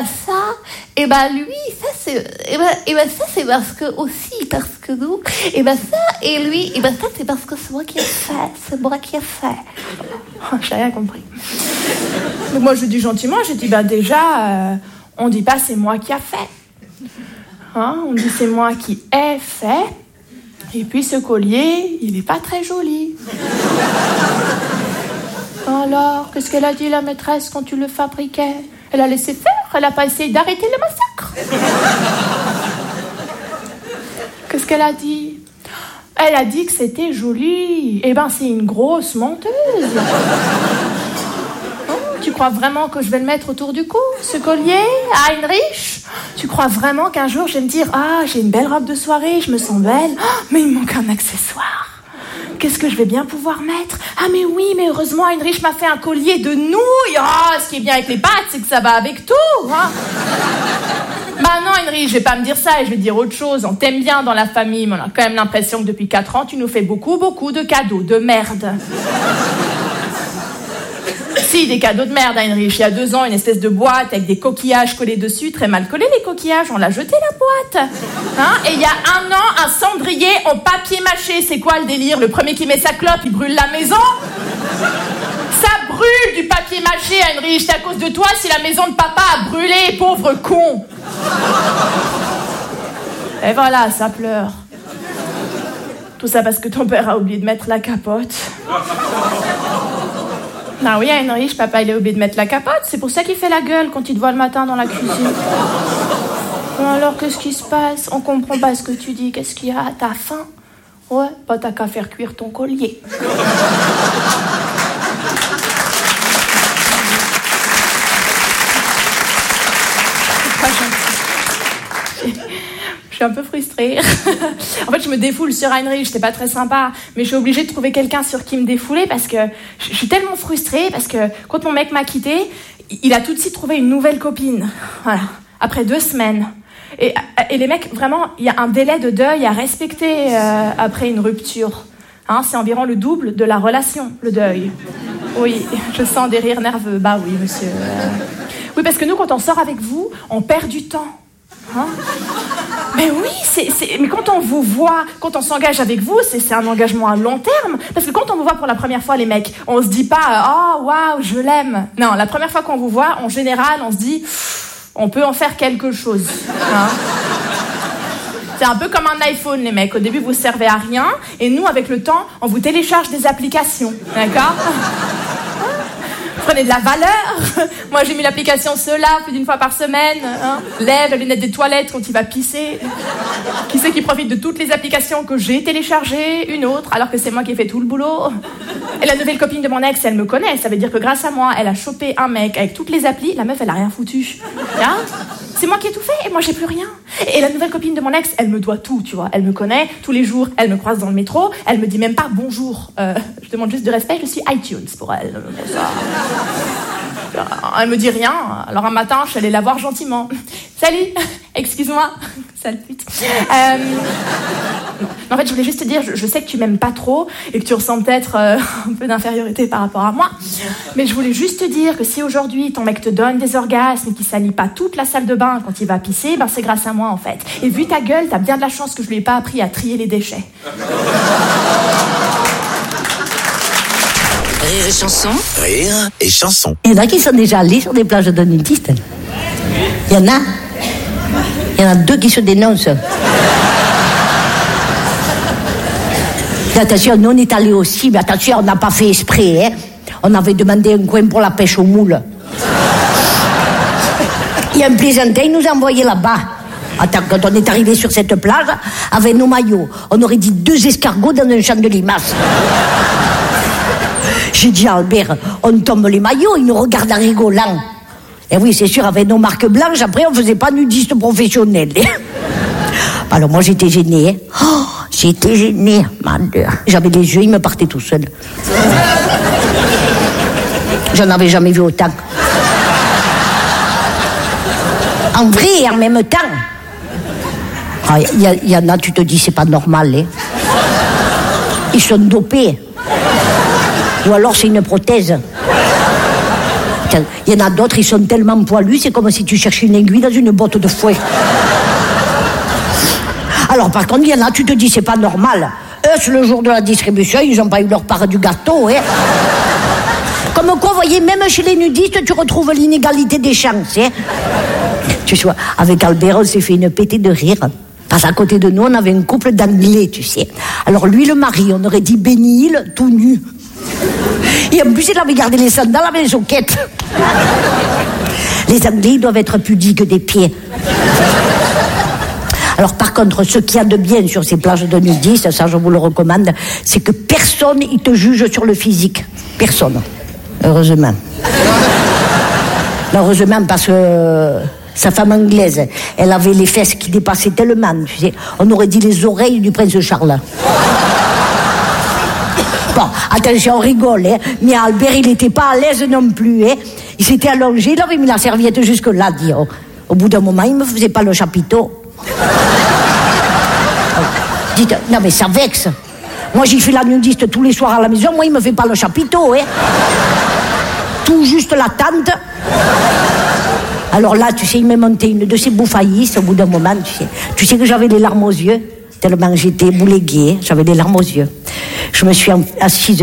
Speaker 10: ça c'est parce que nous, ça, et lui, ça c'est parce que c'est moi qui ai fait. J'ai rien compris. Donc moi je dis gentiment, déjà, on dit pas c'est moi qui a fait. Hein, on dit c'est moi qui ai fait. Et puis ce collier, il est pas très joli. Alors, qu'est-ce qu'elle a dit la maîtresse quand tu le fabriquais? Elle a laissé faire, elle a pas essayé d'arrêter le massacre. Qu'est-ce qu'elle a dit? Elle a dit que c'était joli. Eh ben, c'est une grosse menteuse. Tu crois vraiment que je vais le mettre autour du cou, ce collier, Heinrich? Tu crois vraiment qu'un jour je vais me dire, ah, j'ai une belle robe de soirée, je me sens belle, mais il me manque un accessoire. Qu'est-ce que je vais bien pouvoir mettre? Ah mais oui, mais heureusement Heinrich m'a fait un collier de nouilles. Ah, ce qui est bien avec les pâtes, c'est que ça va avec tout. Hein. Bah non, Henry, je vais pas me dire ça et je vais te dire autre chose. On t'aime bien dans la famille, mais on a quand même l'impression que depuis 4 ans, tu nous fais beaucoup de cadeaux de merde. Si, des cadeaux de merde, Heinrich. Il y a 2 ans, une espèce de boîte avec des coquillages collés dessus, très mal collés les coquillages, on l'a jeté la boîte. Hein? Et il y a 1 an, un cendrier en papier mâché. C'est quoi le délire? Le premier qui met sa clope, il brûle la maison? Ça brûle du papier mâché, Heinrich. C'est à cause de toi si la maison de papa a brûlé, pauvre con. Et voilà, ça pleure. Tout ça parce que ton père a oublié de mettre la capote. Ah oui, Heinrich, papa, il a oublié de mettre la capote. C'est pour ça qu'il fait la gueule quand il te voit le matin dans la cuisine. Alors, qu'est-ce qui se passe? On comprend pas ce que tu dis. Qu'est-ce qu'il y a? T'as faim? Ouais, bah t'as qu'à faire cuire ton collier. Je suis un peu frustrée. En fait, je me défoule sur Heinrich, c'est pas très sympa, mais je suis obligée de trouver quelqu'un sur qui me défouler parce que je suis tellement frustrée parce que quand mon mec m'a quittée, il a tout de suite trouvé une nouvelle copine. Voilà, après 2 semaines. Et les mecs, vraiment, il y a un délai de deuil à respecter après une rupture. Hein, c'est environ le double de la relation, le deuil. Oui, je sens des rires nerveux. Bah oui, monsieur. Oui, parce que nous, quand on sort avec vous, on perd du temps. Hein? Mais oui, mais quand on vous voit, quand on s'engage avec vous, c'est un engagement à long terme. Parce que quand on vous voit pour la première fois, les mecs, on se dit pas « Oh, waouh, je l'aime ». Non, la première fois qu'on vous voit, en général, on se dit « On peut en faire quelque chose hein ». C'est un peu comme un iPhone, les mecs. Au début, vous servez à rien. Et nous, avec le temps, on vous télécharge des applications. D'accord ? Prenez de la valeur. Moi, j'ai mis l'application Cela plus d'1 fois par semaine. Hein. Lève la lunette des toilettes quand il va pisser. Qui c'est qui profite de toutes les applications que j'ai téléchargées? Une autre, alors que c'est moi qui ai fait tout le boulot. Et la nouvelle copine de mon ex, elle me connaît. Ça veut dire que grâce à moi, elle a chopé un mec avec toutes les applis. La meuf, elle a rien foutu. Hein? C'est moi qui ai tout fait et moi, j'ai plus rien. Et la nouvelle copine de mon ex, elle me doit tout, tu vois. Elle me connaît tous les jours. Elle me croise dans le métro. Elle me dit même pas bonjour. Je demande juste du respect. Je suis iTunes pour elle. Ça. Elle me dit rien. Alors un matin, je suis allée la voir gentiment. Salut, excuse-moi, sale pute. En fait, je voulais juste te dire, je sais que tu m'aimes pas trop et que tu ressens peut-être un peu d'infériorité par rapport à moi. Mais je voulais juste te dire que si aujourd'hui ton mec te donne des orgasmes et qu'il salit pas toute la salle de bain quand il va pisser, ben c'est grâce à moi en fait. Et vu ta gueule, t'as bien de la chance que je lui ai pas appris à trier les déchets.
Speaker 2: Rire et chanson. Rire et chanson.
Speaker 1: Il y en a qui sont déjà allés sur des plages de nudistes. Il y en a. Il y en a 2 qui se dénoncent. Et attention, nous on est allés aussi, mais attention, on n'a pas fait exprès. Hein. On avait demandé un coin pour la pêche aux moules. Il y a un plaisantin, il nous a envoyé là-bas. Attends, quand on est arrivé sur cette plage, avec nos maillots, on aurait dit 2 escargots dans un champ de limaces. J'ai dit à Albert, on tombe les maillots, il nous regarde en rigolant. Et oui, c'est sûr, avec nos marques blanches, après, on faisait pas nudiste professionnel. Alors moi, j'étais gênée. Hein. Oh, j'étais gênée, madame. J'avais les yeux, ils me partaient tout seuls. J'en avais jamais vu autant. En vrai et en même temps. Il y en a, tu te dis, c'est pas normal. Hein. Ils sont dopés. Ou alors c'est une prothèse. Il y en a d'autres, ils sont tellement poilus, c'est comme si tu cherchais une aiguille dans une botte de fouet. Alors par contre, il y en a, tu te dis, c'est pas normal. Eux, c'est le jour de la distribution, ils n'ont pas eu leur part du gâteau. Hein. Comme quoi, vous voyez, même chez les nudistes, tu retrouves l'inégalité des chances. Hein. Tu vois, avec Albert, on s'est fait une pétée de rire. Parce qu'à côté de nous, on avait un couple d'Anglais, tu sais. Alors lui, le mari, on aurait dit Benny Hill, tout nu. Et en plus, il avait gardé les sandales avec les soquettes. Les Anglais, ils doivent être pudiques des pieds. Alors par contre, ce qu'il y a de bien sur ces plages de nudistes, ça je vous le recommande, c'est que personne ne te juge sur le physique. Personne. Heureusement. Heureusement parce que sa femme anglaise, elle avait les fesses qui dépassaient tellement, tu sais, on aurait dit les oreilles du prince Charles. Bon, attention, on rigole, hein, mais Albert, il n'était pas à l'aise non plus. Hein. Il s'était allongé, il avait mis la serviette jusque là, dit. Oh. Au bout d'un moment, il me faisait pas le chapiteau. Dites, non mais ça vexe. Moi, j'y fais la nudiste tous les soirs à la maison. Moi, il me fait pas le chapiteau, hein. Tout juste la tente. Alors là, tu sais, il m'a monté une de ces bouffaillisses au bout d'un moment, tu sais. Tu sais que j'avais les larmes aux yeux, tellement j'étais bouléguée, j'avais les larmes aux yeux. Je me suis assise